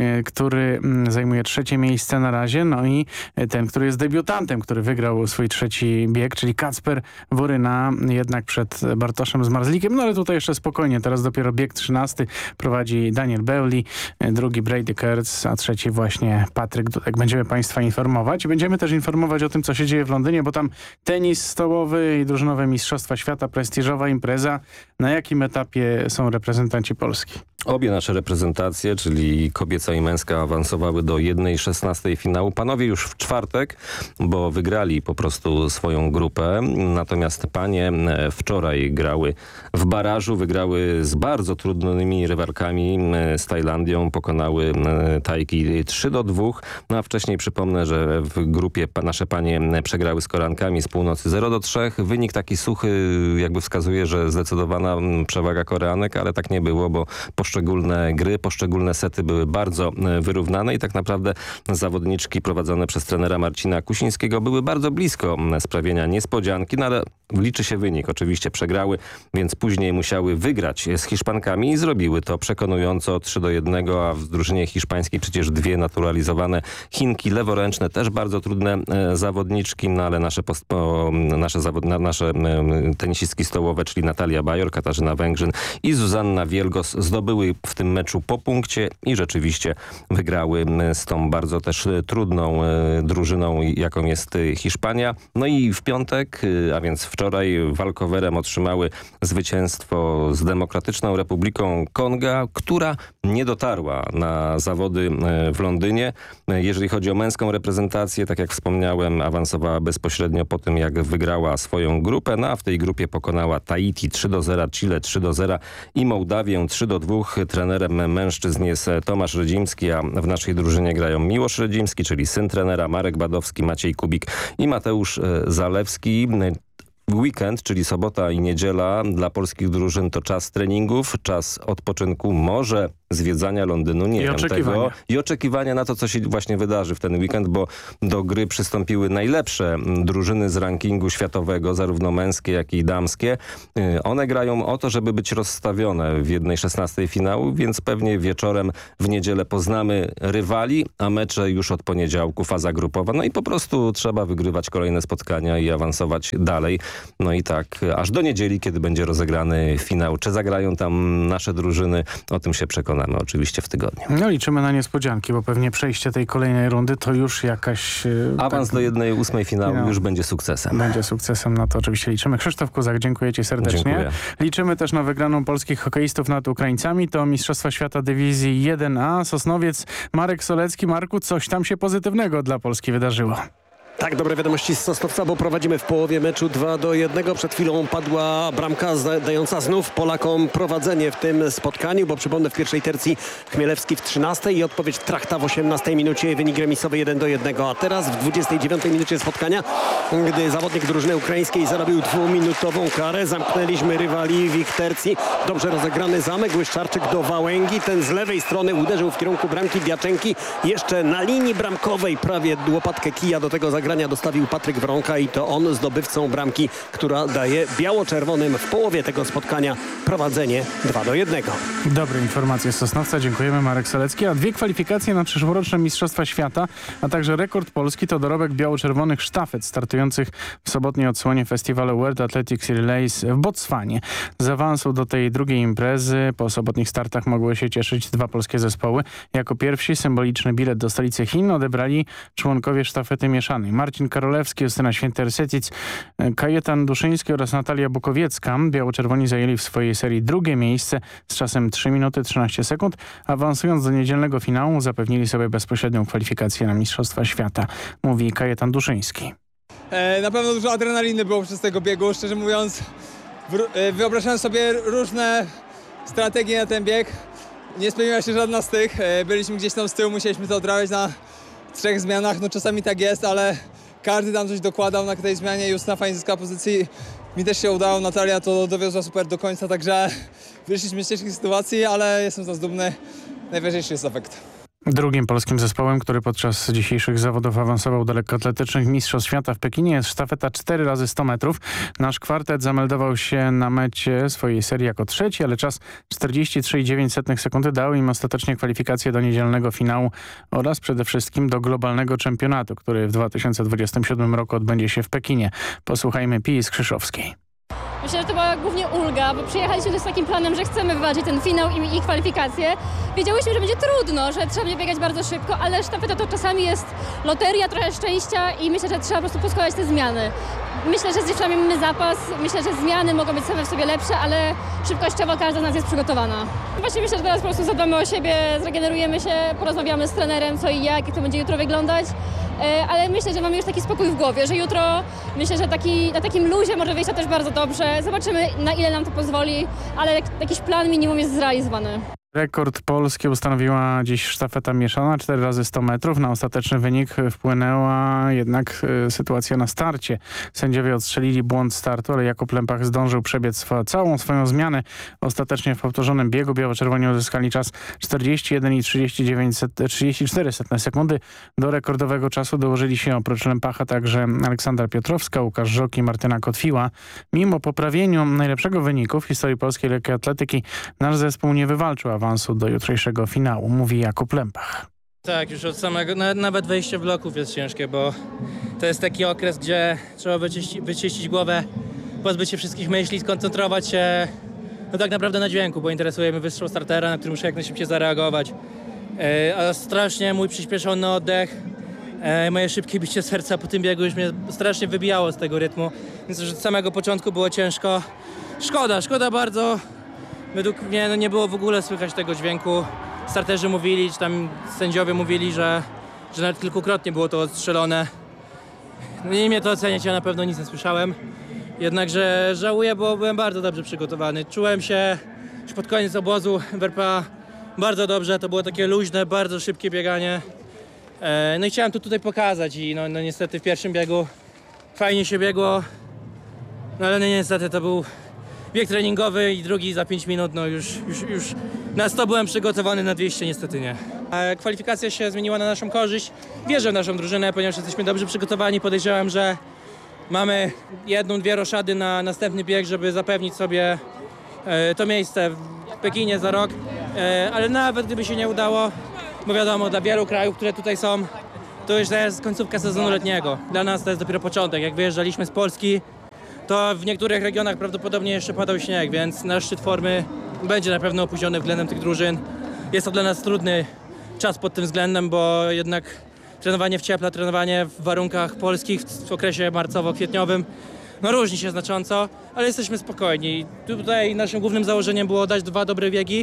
który zajmuje 3 miejsce na razie. No i ten, który jest debiutantem, który wygrał swój 3 bieg, czyli Kacper Woryna, jednak przed Bartoszem Zmarzlikiem. No ale tutaj jeszcze spokojnie. Teraz dopiero bieg 13 prowadzi Daniel Bewley, drugi Brady Kurtz, a 3 właśnie Patryk Dudek. Będziemy państwa informować. Będziemy też informować o tym, co się dzieje w Londynie, bo tam tenis stołowy i drużynowe Mistrzostwa Świata, prestiżowa impreza. Na jakim etapie są reprezentanci Polski? Obie nasze reprezentacje, czyli kobieca i męska, awansowały do 1/16 finału. Panowie już w czwartek, bo wygrali po prostu swoją grupę. Natomiast panie wczoraj grały w barażu, wygrały z bardzo trudnymi rywalkami, z Tajlandią, pokonały Tajki 3-2. No a wcześniej przypomnę, że w grupie nasze panie przegrały z Koreankami z północy 0-3. Wynik taki suchy jakby wskazuje, że zdecydowana przewaga Koreanek, ale tak nie było, bo po poszczególne gry, poszczególne sety były bardzo wyrównane i tak naprawdę zawodniczki prowadzone przez trenera Marcina Kusińskiego były bardzo blisko sprawienia niespodzianki, no ale liczy się wynik. Oczywiście przegrały, więc później musiały wygrać z Hiszpankami i zrobiły to przekonująco 3-1, a w drużynie hiszpańskiej przecież dwie naturalizowane Chinki leworęczne, też bardzo trudne zawodniczki, no ale nasze tenisistki stołowe, czyli Natalia Bajor, Katarzyna Węgrzyn i Zuzanna Wielgos zdobyły w tym meczu po punkcie i rzeczywiście wygrały z tą bardzo też trudną drużyną, jaką jest Hiszpania. No i w piątek, a więc wczoraj walkowerem otrzymały zwycięstwo z Demokratyczną Republiką Konga, która nie dotarła na zawody w Londynie. Jeżeli chodzi o męską reprezentację, tak jak wspomniałem, awansowała bezpośrednio po tym, jak wygrała swoją grupę, no a w tej grupie pokonała Tahiti 3-0, Chile 3-0 i Mołdawię 3-2. Trenerem mężczyzn jest Tomasz Rydzimski, a w naszej drużynie grają Miłosz Rydzimski, czyli syn trenera, Marek Badowski, Maciej Kubik i Mateusz Zalewski. Weekend, czyli sobota i niedziela dla polskich drużyn to czas treningów, czas odpoczynku, może zwiedzania Londynu, nie wiem tego. I oczekiwania na to, co się właśnie wydarzy w ten weekend, bo do gry przystąpiły najlepsze drużyny z rankingu światowego, zarówno męskie, jak i damskie. One grają o to, żeby być rozstawione w 1/16 finału, więc pewnie wieczorem w niedzielę poznamy rywali, a mecze już od poniedziałku, faza grupowa. No i po prostu trzeba wygrywać kolejne spotkania i awansować dalej. No i tak aż do niedzieli, kiedy będzie rozegrany finał. Czy zagrają tam nasze drużyny? O tym się przekonamy oczywiście w tygodniu. No liczymy na niespodzianki, bo pewnie przejście tej kolejnej rundy to już jakaś... Awans do 1/8 finału już będzie sukcesem. Będzie sukcesem, na to oczywiście liczymy. Krzysztof Kuzak, dziękuję Ci serdecznie. Dziękuję. Liczymy też na wygraną polskich hokeistów nad Ukraińcami. To Mistrzostwa Świata Dywizji 1A. Sosnowiec, Marek Solecki. Marku, coś tam się pozytywnego dla Polski wydarzyło. Tak, dobre wiadomości z Sosnowca, bo prowadzimy w połowie meczu 2-1. Przed chwilą padła bramka dająca znów Polakom prowadzenie w tym spotkaniu, bo przypomnę, w pierwszej tercji Chmielewski w 13 i odpowiedź w Trachta w 18 minucie, wynik remisowy 1-1. A teraz w 29 minucie spotkania, gdy zawodnik drużyny ukraińskiej zarobił 2-minutową karę, zamknęliśmy rywali w ich tercji. Dobrze rozegrany zamek, Łyszczarczyk do Wałęgi. Ten z lewej strony uderzył w kierunku bramki Diaczenki. Jeszcze na linii bramkowej prawie łopatkę kija do tego zagrania dostawił Patryk Wronka i to on zdobywcą bramki, która daje biało-czerwonym w połowie tego spotkania prowadzenie 2-1. Dobre informacje z Sosnowca. Dziękujemy, Marek Solecki. A dwie kwalifikacje na przyszłoroczne Mistrzostwa Świata, a także rekord Polski to dorobek biało-czerwonych sztafet startujących w sobotniej odsłonie festiwalu World Athletics Relays w Botswanie. Z awansu do tej drugiej imprezy po sobotnich startach mogły się cieszyć dwa polskie zespoły. Jako pierwsi symboliczny bilet do stolicy Chin odebrali członkowie sztafety mieszanej. Marcin Karolewski, Justyna Święter-Setic, Kajetan Duszyński oraz Natalia Bukowiecka. Biało-czerwoni zajęli w swojej serii drugie miejsce z czasem 3 minuty 13 sekund. Awansując do niedzielnego finału zapewnili sobie bezpośrednią kwalifikację na Mistrzostwa Świata, mówi Kajetan Duszyński. Na pewno dużo adrenaliny było przez tego biegu, szczerze mówiąc. Wyobrażałem sobie różne strategie na ten bieg. Nie spełniła się żadna z tych. Byliśmy gdzieś tam z tyłu, musieliśmy to odrabiać na 3 zmianach. No czasami tak jest, ale każdy tam coś dokładał na tej zmianie. Justyna fajnie zyskała pozycji. Mi też się udało, Natalia to dowiozła super do końca, także wyszliśmy z ciężkiej sytuacji, ale jestem z nas dumny. Najważniejszy jest efekt. Drugim polskim zespołem, który podczas dzisiejszych zawodów awansował do lekkoatletycznych Mistrzostw Świata w Pekinie, jest sztafeta 4x100 metrów. Nasz kwartet zameldował się na mecie swojej serii jako trzeci, ale czas 43,9 sekundy dał im ostatecznie kwalifikację do niedzielnego finału oraz przede wszystkim do globalnego czempionatu, który w 2027 roku odbędzie się w Pekinie. Posłuchajmy Pii Skrzyszowskiej. Myślę, że to była głównie ulga, bo przyjechaliśmy też z takim planem, że chcemy wywalczyć ten finał i kwalifikacje. Wiedziałyśmy, że będzie trudno, że trzeba będzie biegać bardzo szybko, ale sztafeta to czasami jest loteria, trochę szczęścia i myślę, że trzeba po prostu poskładać te zmiany. Myślę, że z dziewczynami mamy zapas, myślę, że zmiany mogą być same w sobie lepsze, ale szybkościowo każda z nas jest przygotowana. Właśnie myślę, że teraz po prostu zadbamy o siebie, zregenerujemy się, porozmawiamy z trenerem co i jak to będzie jutro wyglądać. Ale myślę, że mamy już taki spokój w głowie, że jutro myślę, że na takim luzie może wyjść to też bardzo dobrze. Zobaczymy, na ile nam to pozwoli, ale jakiś plan minimum jest zrealizowany. Rekord Polski ustanowiła dziś sztafeta mieszana, 4 razy 100 metrów. Na ostateczny wynik wpłynęła jednak sytuacja na starcie. Sędziowie odstrzelili błąd startu, ale Jakub Lempach zdążył przebiec całą swoją zmianę. Ostatecznie w powtórzonym biegu biało-czerwoni uzyskali czas 41,34 sekundy. Do rekordowego czasu dołożyli się oprócz Lempacha także Aleksandra Piotrowska, Łukasz Żok i Martyna Kotwiła. Mimo poprawienia najlepszego wyniku w historii polskiej lekkiej atletyki nasz zespół nie wywalczył awansu do jutrzejszego finału, mówi Jakub Lempach. Tak, już od samego, nawet wejście bloków jest ciężkie, bo to jest taki okres, gdzie trzeba wyczyścić głowę, pozbyć się wszystkich myśli, skoncentrować się tak naprawdę na dźwięku, bo interesuje mnie wystrzał startera, na który muszę jak najszybciej zareagować. A strasznie mój przyspieszony oddech, moje szybkie bicie serca po tym biegu już mnie strasznie wybijało z tego rytmu, więc już od samego początku było ciężko. Szkoda bardzo. Według mnie nie było w ogóle słychać tego dźwięku. Starterzy mówili, czy tam sędziowie mówili, że nawet kilkukrotnie było to odstrzelone. No nie mnie to oceniać, ja na pewno nic nie słyszałem. Jednakże żałuję, bo byłem bardzo dobrze przygotowany. Czułem się już pod koniec obozu w RPA bardzo dobrze. To było takie luźne, bardzo szybkie bieganie. No i chciałem to tutaj pokazać i no niestety w pierwszym biegu fajnie się biegło. No ale niestety to był bieg treningowy i drugi za 5 minut, no już na 100 byłem przygotowany, na 200 niestety nie. Kwalifikacja się zmieniła na naszą korzyść. Wierzę w naszą drużynę, ponieważ jesteśmy dobrze przygotowani. Podejrzewam, że mamy 1-2 roszady na następny bieg, żeby zapewnić sobie to miejsce w Pekinie za rok. Ale nawet gdyby się nie udało, bo wiadomo, dla wielu krajów, które tutaj są, to już jest końcówka sezonu letniego. Dla nas to jest dopiero początek. Jak wyjeżdżaliśmy z Polski, to w niektórych regionach prawdopodobnie jeszcze padał śnieg, więc nasz szczyt formy będzie na pewno opóźniony względem tych drużyn. Jest to dla nas trudny czas pod tym względem, bo jednak trenowanie w cieple, trenowanie w warunkach polskich w okresie marcowo-kwietniowym no różni się znacząco, ale jesteśmy spokojni. Tutaj naszym głównym założeniem było dać 2 dobre biegi.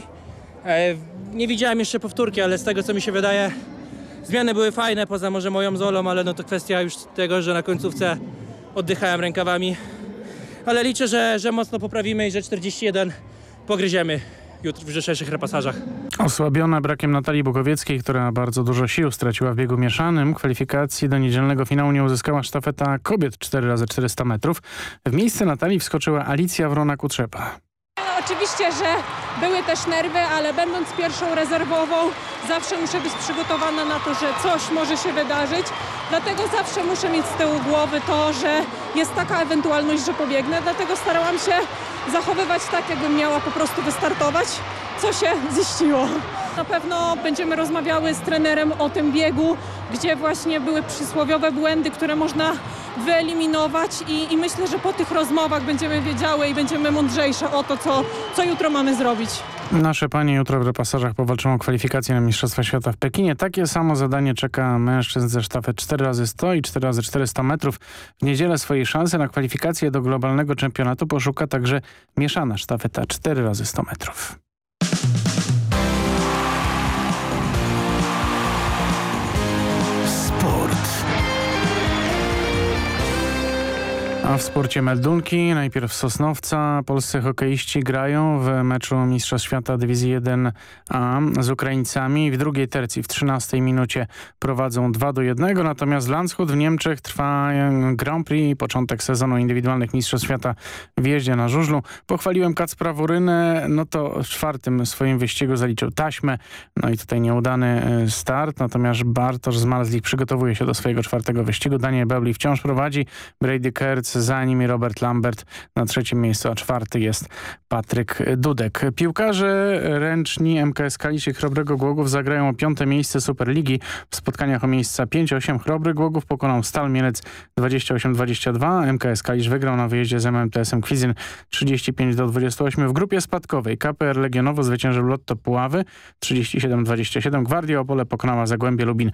Nie widziałem jeszcze powtórki, ale z tego co mi się wydaje, zmiany były fajne, poza może moją Zolą, ale no to kwestia już tego, że na końcówce oddychałem rękawami. Ale liczę, że mocno poprawimy i że 41 pogryziemy jutro w jutrzejszych repasażach. Osłabiona brakiem Natalii Bukowieckiej, która bardzo dużo sił straciła w biegu mieszanym, kwalifikacji do niedzielnego finału nie uzyskała sztafeta kobiet 4x400 metrów. W miejsce Natalii wskoczyła Alicja Wrona-Kutrzepa. Oczywiście, że były też nerwy, ale będąc pierwszą rezerwową zawsze muszę być przygotowana na to, że coś może się wydarzyć. Dlatego zawsze muszę mieć z tyłu głowy to, że jest taka ewentualność, że pobiegnę. Dlatego starałam się zachowywać tak, jakbym miała po prostu wystartować, co się ziściło. Na pewno będziemy rozmawiały z trenerem o tym biegu, gdzie właśnie były przysłowiowe błędy, które można wyeliminować i myślę, że po tych rozmowach będziemy wiedziały i będziemy mądrzejsze o to, co jutro mamy zrobić. Nasze panie jutro w repasażach powalczą o kwalifikację na Mistrzostwa Świata w Pekinie. Takie samo zadanie czeka mężczyzn ze sztafet 4x100 i 4x400 metrów. W niedzielę swojej szansy na kwalifikację do globalnego czempionatu poszuka także mieszana sztafeta 4x100 metrów. A w sporcie meldunki. Najpierw Sosnowca. Polscy hokeiści grają w meczu Mistrzostw Świata Dywizji 1A z Ukraińcami. W drugiej tercji w 13 minucie prowadzą 2-1. Natomiast Landshut w Niemczech trwa Grand Prix. Początek sezonu indywidualnych Mistrzostw Świata w jeździe na żużlu. Pochwaliłem Kacpra Wurynę. No to w 4. swoim wyścigu zaliczył taśmę. No i tutaj nieudany start. Natomiast Bartosz Zmarzlik przygotowuje się do swojego 4. wyścigu. Daniel Beuli wciąż prowadzi. Brady Kertz za nim Robert Lambert na 3. miejscu, a 4. jest Patryk Dudek. Piłkarze ręczni MKS Kalisz i Chrobrego Głogów zagrają o 5. miejsce Superligi. W spotkaniach o miejsca 5-8 Chrobry Głogów pokonał Stal Mielec 28-22. MKS Kalisz wygrał na wyjeździe z MMTS-em Kwizyn 35-28. W grupie spadkowej KPR Legionowo zwyciężył Lotto Puławy 37-27. Gwardia Opole pokonała Zagłębie Lubin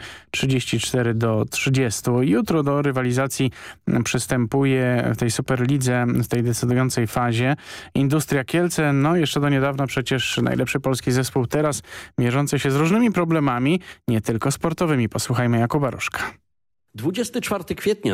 34-30. Jutro do rywalizacji przystępuje w tej Superlidze, w tej decydującej fazie Industria Kielce. No jeszcze do niedawna przecież najlepszy polski zespół, teraz mierzący się z różnymi problemami, nie tylko sportowymi. Posłuchajmy Jakuba Rożka. 24 kwietnia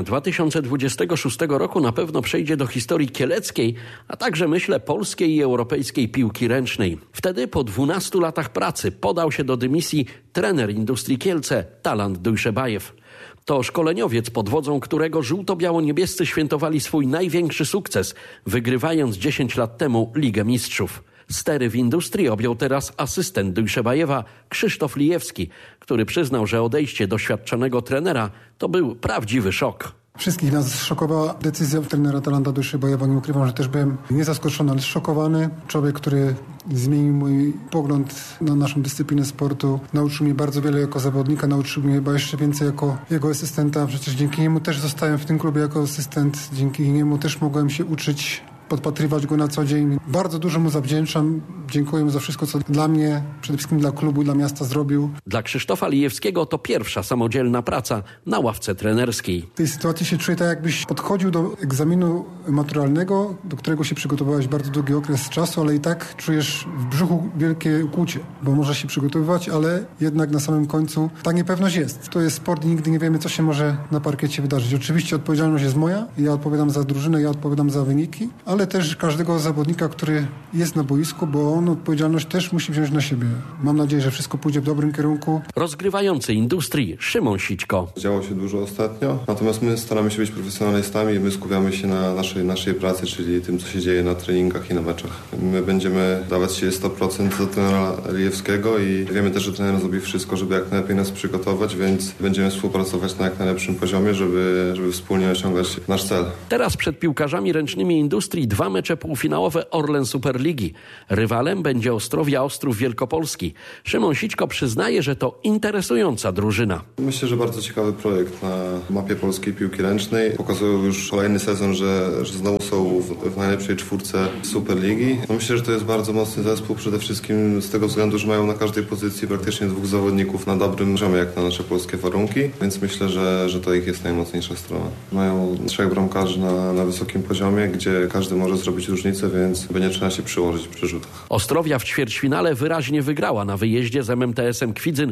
2026 roku na pewno przejdzie do historii kieleckiej, a także myślę polskiej i europejskiej piłki ręcznej. Wtedy po 12 latach pracy podał się do dymisji trener Industrii Kielce Talant Dujszebajew. To szkoleniowiec, pod wodzą którego żółto-biało-niebiescy świętowali swój największy sukces, wygrywając 10 lat temu Ligę Mistrzów. Stery w Industrii objął teraz asystent Dujszebajewa Krzysztof Lijewski, który przyznał, że odejście doświadczonego trenera to był prawdziwy szok. Wszystkich nas szokowała decyzja trenera Talanta Dujszebajewa. Nie ukrywam, że też byłem nie zaskoczony, ale szokowany. Człowiek, który zmienił mój pogląd na naszą dyscyplinę sportu. Nauczył mnie bardzo wiele jako zawodnika, nauczył mnie chyba jeszcze więcej jako jego asystenta. Przecież dzięki niemu też zostałem w tym klubie jako asystent. Dzięki niemu też mogłem się uczyć, podpatrywać go na co dzień. Bardzo dużo mu zawdzięczam. Dziękuję mu za wszystko, co dla mnie, przede wszystkim dla klubu, dla miasta zrobił. Dla Krzysztofa Lijewskiego to pierwsza samodzielna praca na ławce trenerskiej. W tej sytuacji się czuję tak, jakbyś podchodził do egzaminu maturalnego, do którego się przygotowywałeś bardzo długi okres czasu, ale i tak czujesz w brzuchu wielkie ukłucie, bo możesz się przygotowywać, ale jednak na samym końcu ta niepewność jest. To jest sport i nigdy nie wiemy, co się może na parkiecie wydarzyć. Oczywiście odpowiedzialność jest moja, ja odpowiadam za drużynę, ja odpowiadam za wyniki, ale też każdego zawodnika, który jest na boisku, bo on odpowiedzialność też musi wziąć na siebie. Mam nadzieję, że wszystko pójdzie w dobrym kierunku. Rozgrywający Industrii Szymon Sićko. Działo się dużo ostatnio, natomiast my staramy się być profesjonalistami i my skupiamy się na naszej pracy, czyli tym, co się dzieje na treningach i na meczach. My będziemy dawać się 100% do trenera Lijewskiego i wiemy też, że trener zrobi wszystko, żeby jak najlepiej nas przygotować, więc będziemy współpracować na jak najlepszym poziomie, żeby wspólnie osiągać nasz cel. Teraz przed piłkarzami ręcznymi Industrii 2 mecze półfinałowe Orlen Superligi. Rywalem będzie Ostrowia Ostrów Wielkopolski. Szymon Sićko przyznaje, że to interesująca drużyna. Myślę, że bardzo ciekawy projekt na mapie polskiej piłki ręcznej. Pokazują już kolejny sezon, że znowu są w najlepszej czwórce Superligi. Myślę, że to jest bardzo mocny zespół, przede wszystkim z tego względu, że mają na każdej pozycji praktycznie 2 zawodników na dobrym poziomie, jak na nasze polskie warunki, więc myślę, że to ich jest najmocniejsza strona. Mają 3 bramkarzy na wysokim poziomie, gdzie każdy może zrobić różnicę, więc nie trzeba się przyłożyć przy rzutach. Ostrowia w ćwierćfinale wyraźnie wygrała na wyjeździe z MMTS-em Kwidzyn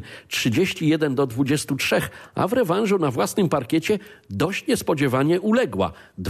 31-23, a w rewanżu na własnym parkiecie dość niespodziewanie uległa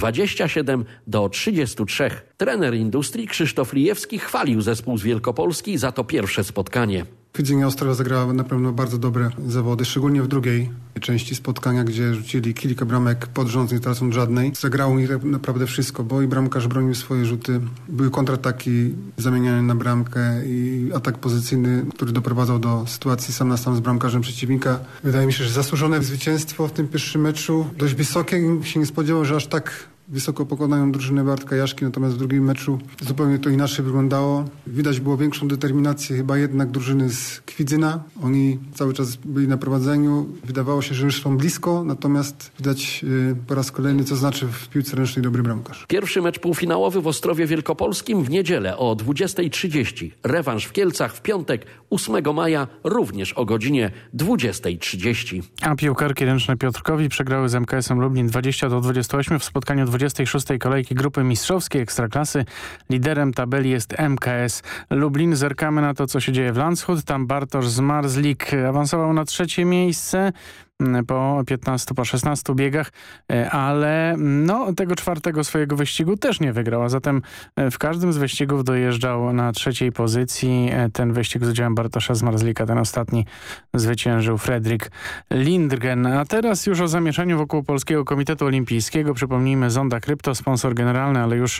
27-33. Trener Industrii Krzysztof Lijewski chwalił zespół z Wielkopolski za to pierwsze spotkanie. Kwidzyn i Ostrowia zagrała na pewno bardzo dobre zawody, szczególnie w drugiej części spotkania, gdzie rzucili kilka bramek pod rząd, nie tracąc żadnej. Zagrało mi naprawdę wszystko, bo i bramkarz bronił swoje rzuty. Były kontrataki zamieniane na bramkę i atak pozycyjny, który doprowadzał do sytuacji sam na sam z bramkarzem przeciwnika. Wydaje mi się, że zasłużone zwycięstwo w tym pierwszym meczu. Dość wysokie, się nie spodziewał, że aż tak wysoko pokonają drużynę Bartka Jaszki, natomiast w drugim meczu zupełnie to inaczej wyglądało. Widać było większą determinację chyba jednak drużyny z Kwidzyna. Oni cały czas byli na prowadzeniu. Wydawało się, że już są blisko, natomiast widać po raz kolejny, co znaczy w piłce ręcznej dobry bramkarz. Pierwszy mecz półfinałowy w Ostrowie Wielkopolskim w niedzielę o 20:30. Rewanż w Kielcach w piątek 8 maja również o godzinie 20:30. A piłkarki ręczne Piotrkowi przegrały z MKS-em Lublin 20-28 w spotkaniu 26. kolejki grupy mistrzowskiej Ekstraklasy. Liderem tabeli jest MKS Lublin. Zerkamy na to, co się dzieje w Landshut. Tam Bartosz Zmarzlik awansował na 3. miejsce po 16 biegach, ale tego 4. swojego wyścigu też nie wygrał, a zatem w każdym z wyścigów dojeżdżał na 3. pozycji. Ten wyścig z udziałem Bartosza Zmarzlika, ten ostatni zwyciężył Fredrik Lindgren. A teraz już o zamieszaniu wokół Polskiego Komitetu Olimpijskiego. Przypomnijmy, Zonda Krypto, sponsor generalny, ale już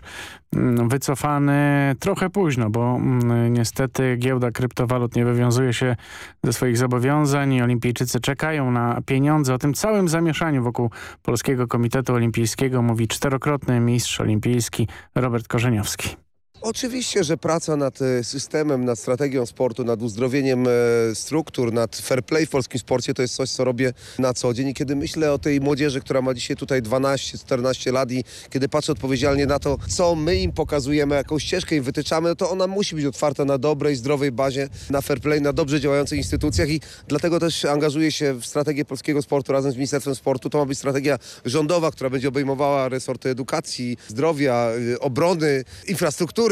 wycofany trochę późno, bo niestety giełda kryptowalut nie wywiązuje się ze swoich zobowiązań. Olimpijczycy czekają na pieniądze. O tym całym zamieszaniu wokół Polskiego Komitetu Olimpijskiego mówi 4-krotny mistrz olimpijski Robert Korzeniowski. Oczywiście, że praca nad systemem, nad strategią sportu, nad uzdrowieniem struktur, nad fair play w polskim sporcie to jest coś, co robię na co dzień. I kiedy myślę o tej młodzieży, która ma dzisiaj tutaj 12-14 lat i kiedy patrzę odpowiedzialnie na to, co my im pokazujemy, jaką ścieżkę im wytyczamy, no to ona musi być otwarta na dobrej, zdrowej bazie, na fair play, na dobrze działających instytucjach i dlatego też angażuję się w strategię polskiego sportu razem z Ministerstwem Sportu. To ma być strategia rządowa, która będzie obejmowała resorty edukacji, zdrowia, obrony, infrastruktury,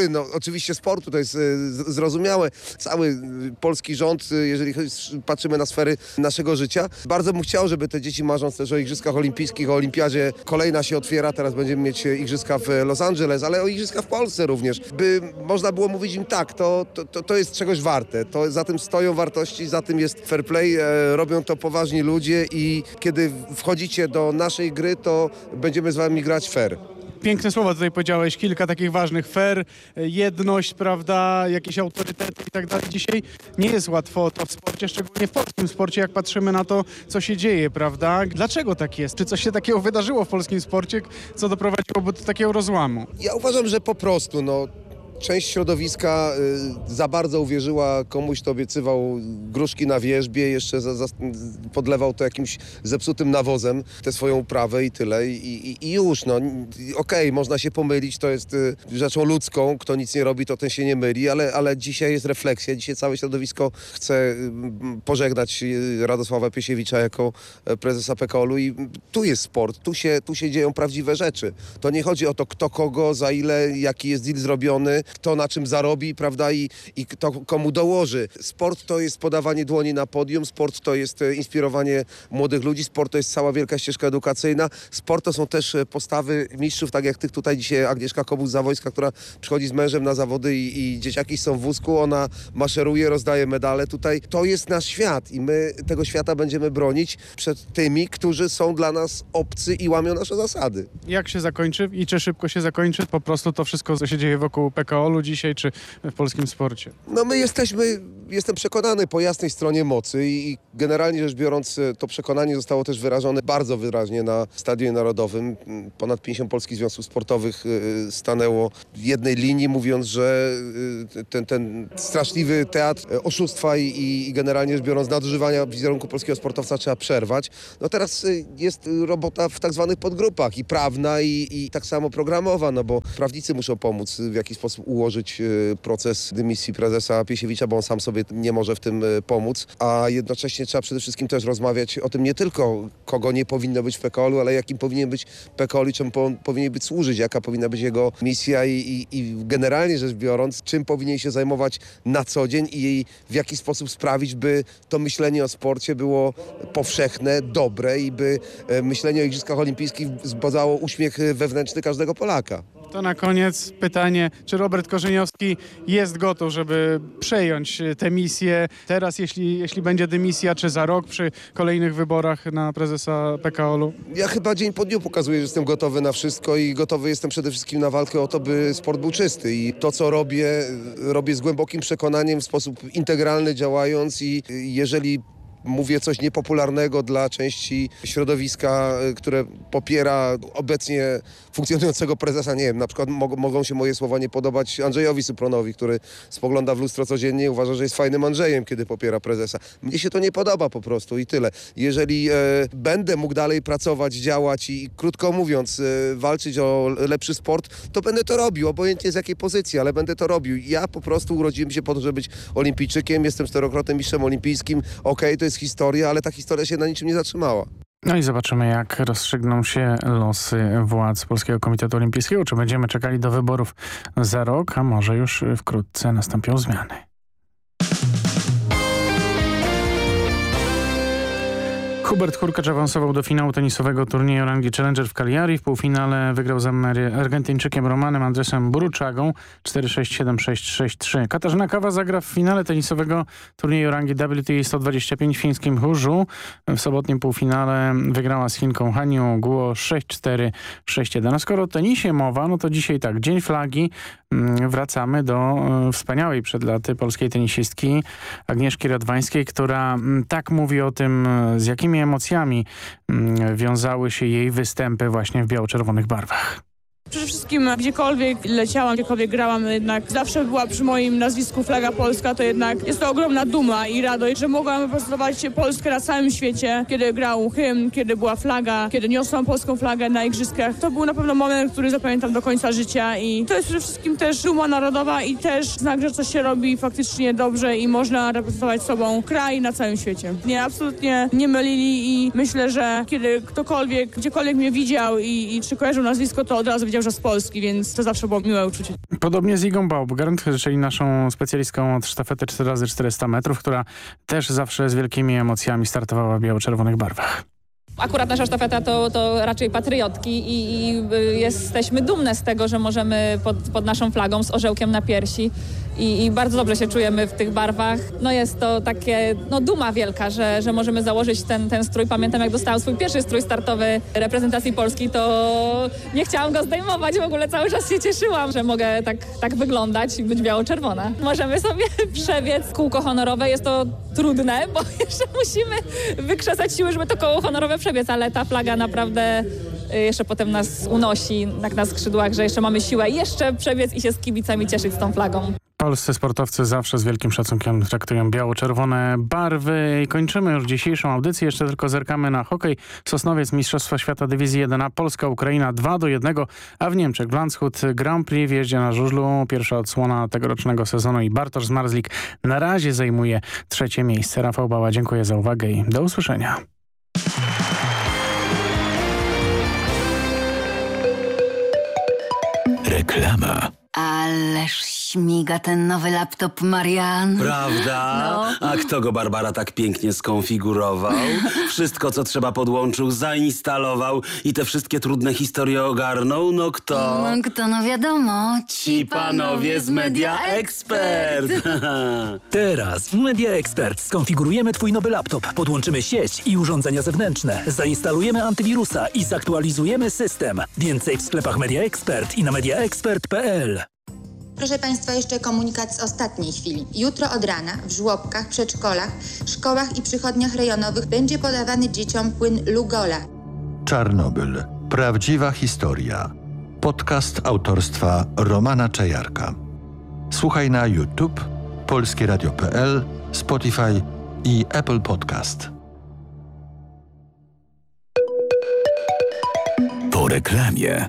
kultury, no oczywiście sportu, to jest zrozumiałe. Cały polski rząd, jeżeli patrzymy na sfery naszego życia, bardzo bym chciał, żeby te dzieci, marząc też o Igrzyskach Olimpijskich, o Olimpiadzie, kolejna się otwiera, teraz będziemy mieć Igrzyska w Los Angeles, ale o Igrzyska w Polsce również, by można było mówić im tak, to jest czegoś warte, to za tym stoją wartości, za tym jest fair play, robią to poważni ludzie i kiedy wchodzicie do naszej gry, to będziemy z wami grać fair. Piękne słowa tutaj powiedziałeś, kilka takich ważnych, fair, jedność, prawda, jakieś autorytety i tak dalej. Dzisiaj nie jest łatwo to w sporcie, szczególnie w polskim sporcie, jak patrzymy na to, co się dzieje, prawda? Dlaczego tak jest? Czy coś się takiego wydarzyło w polskim sporcie, co doprowadziłoby do takiego rozłamu? Ja uważam, że po prostu, część środowiska za bardzo uwierzyła komuś, kto obiecywał gruszki na wierzbie, jeszcze podlewał to jakimś zepsutym nawozem, tę swoją uprawę i tyle. I już, okej, można się pomylić, to jest rzeczą ludzką, kto nic nie robi, to ten się nie myli, ale dzisiaj jest refleksja, dzisiaj całe środowisko chce pożegnać Radosława Piesiewicza jako prezesa PKOL-u i tu jest sport, tu się dzieją prawdziwe rzeczy. To nie chodzi o to, kto kogo, za ile, jaki jest deal zrobiony, kto na czym zarobi, prawda, i kto komu dołoży. Sport to jest podawanie dłoni na podium, sport to jest inspirowanie młodych ludzi, sport to jest cała wielka ścieżka edukacyjna, sport to są też postawy mistrzów, tak jak tych tutaj dzisiaj Agnieszka Kobus-Zawojska, która przychodzi z mężem na zawody i dzieciaki są w wózku, ona maszeruje, rozdaje medale tutaj. To jest nasz świat i my tego świata będziemy bronić przed tymi, którzy są dla nas obcy i łamią nasze zasady. Jak się zakończy i czy szybko się zakończy po prostu to wszystko, co się dzieje wokół PKOL-u dzisiaj, czy w polskim sporcie? My jestem przekonany po jasnej stronie mocy i generalnie rzecz biorąc to przekonanie zostało też wyrażone bardzo wyraźnie na Stadionie Narodowym. Ponad 50 polskich związków sportowych stanęło w jednej linii, mówiąc, że ten straszliwy teatr oszustwa i generalnie rzecz biorąc nadużywania wizerunku polskiego sportowca trzeba przerwać. Teraz jest robota w tak zwanych podgrupach i prawna i tak samo programowa, bo prawnicy muszą pomóc w jakiś sposób ułożyć proces dymisji prezesa Piesiewicza, bo on sam sobie nie może w tym pomóc, a jednocześnie trzeba przede wszystkim też rozmawiać o tym nie tylko, kogo nie powinno być w PKOL-u, ale jakim powinien być PKOL i czemu powinien być służyć, jaka powinna być jego misja i generalnie rzecz biorąc, czym powinien się zajmować na co dzień i w jaki sposób sprawić, by to myślenie o sporcie było powszechne, dobre i by myślenie o Igrzyskach Olimpijskich wzbudzało uśmiech wewnętrzny każdego Polaka. To na koniec pytanie, czy Robert Korzeniowski jest gotów, żeby przejąć tę misję teraz, jeśli będzie dymisja, czy za rok przy kolejnych wyborach na prezesa PKOL-u? Ja chyba dzień po dniu pokazuję, że jestem gotowy na wszystko i gotowy jestem przede wszystkim na walkę o to, by sport był czysty i to, co robię z głębokim przekonaniem, w sposób integralny działając i jeżeli mówię coś niepopularnego dla części środowiska, które popiera obecnie funkcjonującego prezesa, nie wiem, na przykład mogą się moje słowa nie podobać Andrzejowi Supronowi, który spogląda w lustro codziennie i uważa, że jest fajnym Andrzejem, kiedy popiera prezesa. Mnie się to nie podoba po prostu i tyle. Jeżeli będę mógł dalej pracować, działać i krótko mówiąc walczyć o lepszy sport, to będę to robił, obojętnie z jakiej pozycji, ale będę to robił. Ja po prostu urodziłem się po to, żeby być olimpijczykiem, jestem 4-krotnym mistrzem olimpijskim, okej, to jest historia, ale ta historia się na niczym nie zatrzymała. No i zobaczymy, jak rozstrzygną się losy władz Polskiego Komitetu Olimpijskiego. Czy będziemy czekali do wyborów za rok, a może już wkrótce nastąpią zmiany. Hubert Hurkacz awansował do finału tenisowego turnieju rangi Challenger w Cagliari. W półfinale wygrał z Argentyńczykiem Romanem Andresem Buruczagą 4-6, 7-6, 6-3. Katarzyna Kawa zagra w finale tenisowego turnieju rangi WTA 125 w fińskim Huzhu. W sobotnim półfinale wygrała z Chinką Haniu Guo 6-4, 6-1. A skoro o tenisie mowa, no to dzisiaj tak, Dzień Flagi. Wracamy do wspaniałej przed laty polskiej tenisistki Agnieszki Radwańskiej, która tak mówi o tym, z jakimi emocjami wiązały się jej występy właśnie w biało-czerwonych barwach. Przede wszystkim gdziekolwiek leciałam, gdziekolwiek grałam, jednak zawsze była przy moim nazwisku flaga polska, to jednak jest to ogromna duma i radość, że mogłam reprezentować Polskę na całym świecie, kiedy grał hymn, kiedy była flaga, kiedy niosłam polską flagę na igrzyskach. To był na pewno moment, który zapamiętam do końca życia i to jest przede wszystkim też duma narodowa i też znak, że coś się robi faktycznie dobrze i można reprezentować sobą kraj na całym świecie. Nie, absolutnie nie mylili i myślę, że kiedy ktokolwiek, gdziekolwiek mnie widział i czy kojarzył nazwisko, to od razu wiedział, cały czas Polski, więc to zawsze było miłe uczucie. Podobnie z Igą Baumgart, czyli naszą specjalistką od sztafety 4x400 metrów, która też zawsze z wielkimi emocjami startowała w biało-czerwonych barwach. Akurat nasza sztafeta to raczej patriotki i jesteśmy dumne z tego, że możemy pod naszą flagą z orzełkiem na piersi i bardzo dobrze się czujemy w tych barwach. No jest to takie duma wielka, że możemy założyć ten strój. Pamiętam, jak dostałam swój pierwszy strój startowy reprezentacji Polski, to nie chciałam go zdejmować. W ogóle cały czas się cieszyłam, że mogę tak wyglądać i być biało-czerwona. Możemy sobie przebiec kółko honorowe. Jest to trudne, bo jeszcze musimy wykrzesać siły, żeby to koło honorowe przebiec, ale ta flaga naprawdę jeszcze potem nas unosi jak na skrzydłach, że jeszcze mamy siłę jeszcze przebiec i się z kibicami cieszyć z tą flagą. Polscy sportowcy zawsze z wielkim szacunkiem traktują biało-czerwone barwy. I kończymy już dzisiejszą audycję. Jeszcze tylko zerkamy na hokej. Sosnowiec, Mistrzostwa Świata Dywizji 1A, Polska, Ukraina 2-1, a w Niemczech w Landshut Grand Prix w jeździe na żużlu. Pierwsza odsłona tegorocznego sezonu i Bartosz Zmarzlik na razie zajmuje 3. miejsce. Rafał Bała, dziękuję za uwagę i do usłyszenia. Reklama. Ależ śmiga ten nowy laptop, Marian. Prawda? No. A kto go, Barbara, tak pięknie skonfigurował? Wszystko, co trzeba, podłączył, zainstalował i te wszystkie trudne historie ogarnął? No kto? Kto, no wiadomo. Ci panowie z Media Expert. Teraz w Media Expert skonfigurujemy twój nowy laptop, podłączymy sieć i urządzenia zewnętrzne, zainstalujemy antywirusa i zaktualizujemy system. Więcej w sklepach Media Expert i na mediaexpert.pl. Proszę Państwa, jeszcze komunikat z ostatniej chwili. Jutro od rana w żłobkach, przedszkolach, szkołach i przychodniach rejonowych będzie podawany dzieciom płyn Lugola. Czarnobyl. Prawdziwa historia. Podcast autorstwa Romana Czajarka. Słuchaj na YouTube, polskieradio.pl, Spotify i Apple Podcast. Po reklamie.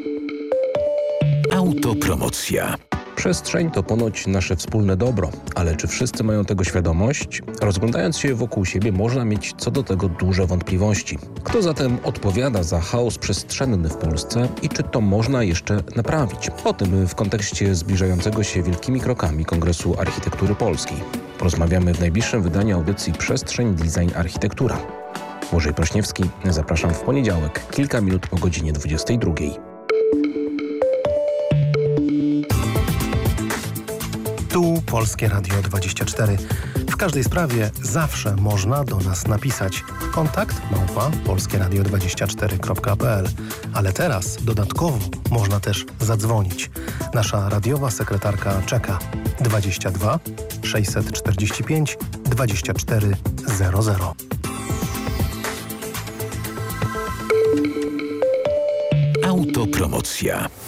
Autopromocja. Przestrzeń to ponoć nasze wspólne dobro, ale czy wszyscy mają tego świadomość? Rozglądając się wokół siebie, można mieć co do tego duże wątpliwości. Kto zatem odpowiada za chaos przestrzenny w Polsce i czy to można jeszcze naprawić? O tym w kontekście zbliżającego się wielkimi krokami Kongresu Architektury Polskiej. Porozmawiamy w najbliższym wydaniu audycji Przestrzeń, Design, Architektura. Błażej Prośniewski, zapraszam w poniedziałek, kilka minut po godzinie 22. Tu Polskie Radio 24. W każdej sprawie zawsze można do nas napisać. Kontakt @polskieradio24.pl. Ale teraz dodatkowo można też zadzwonić. Nasza radiowa sekretarka czeka. 22 645 2400. Autopromocja.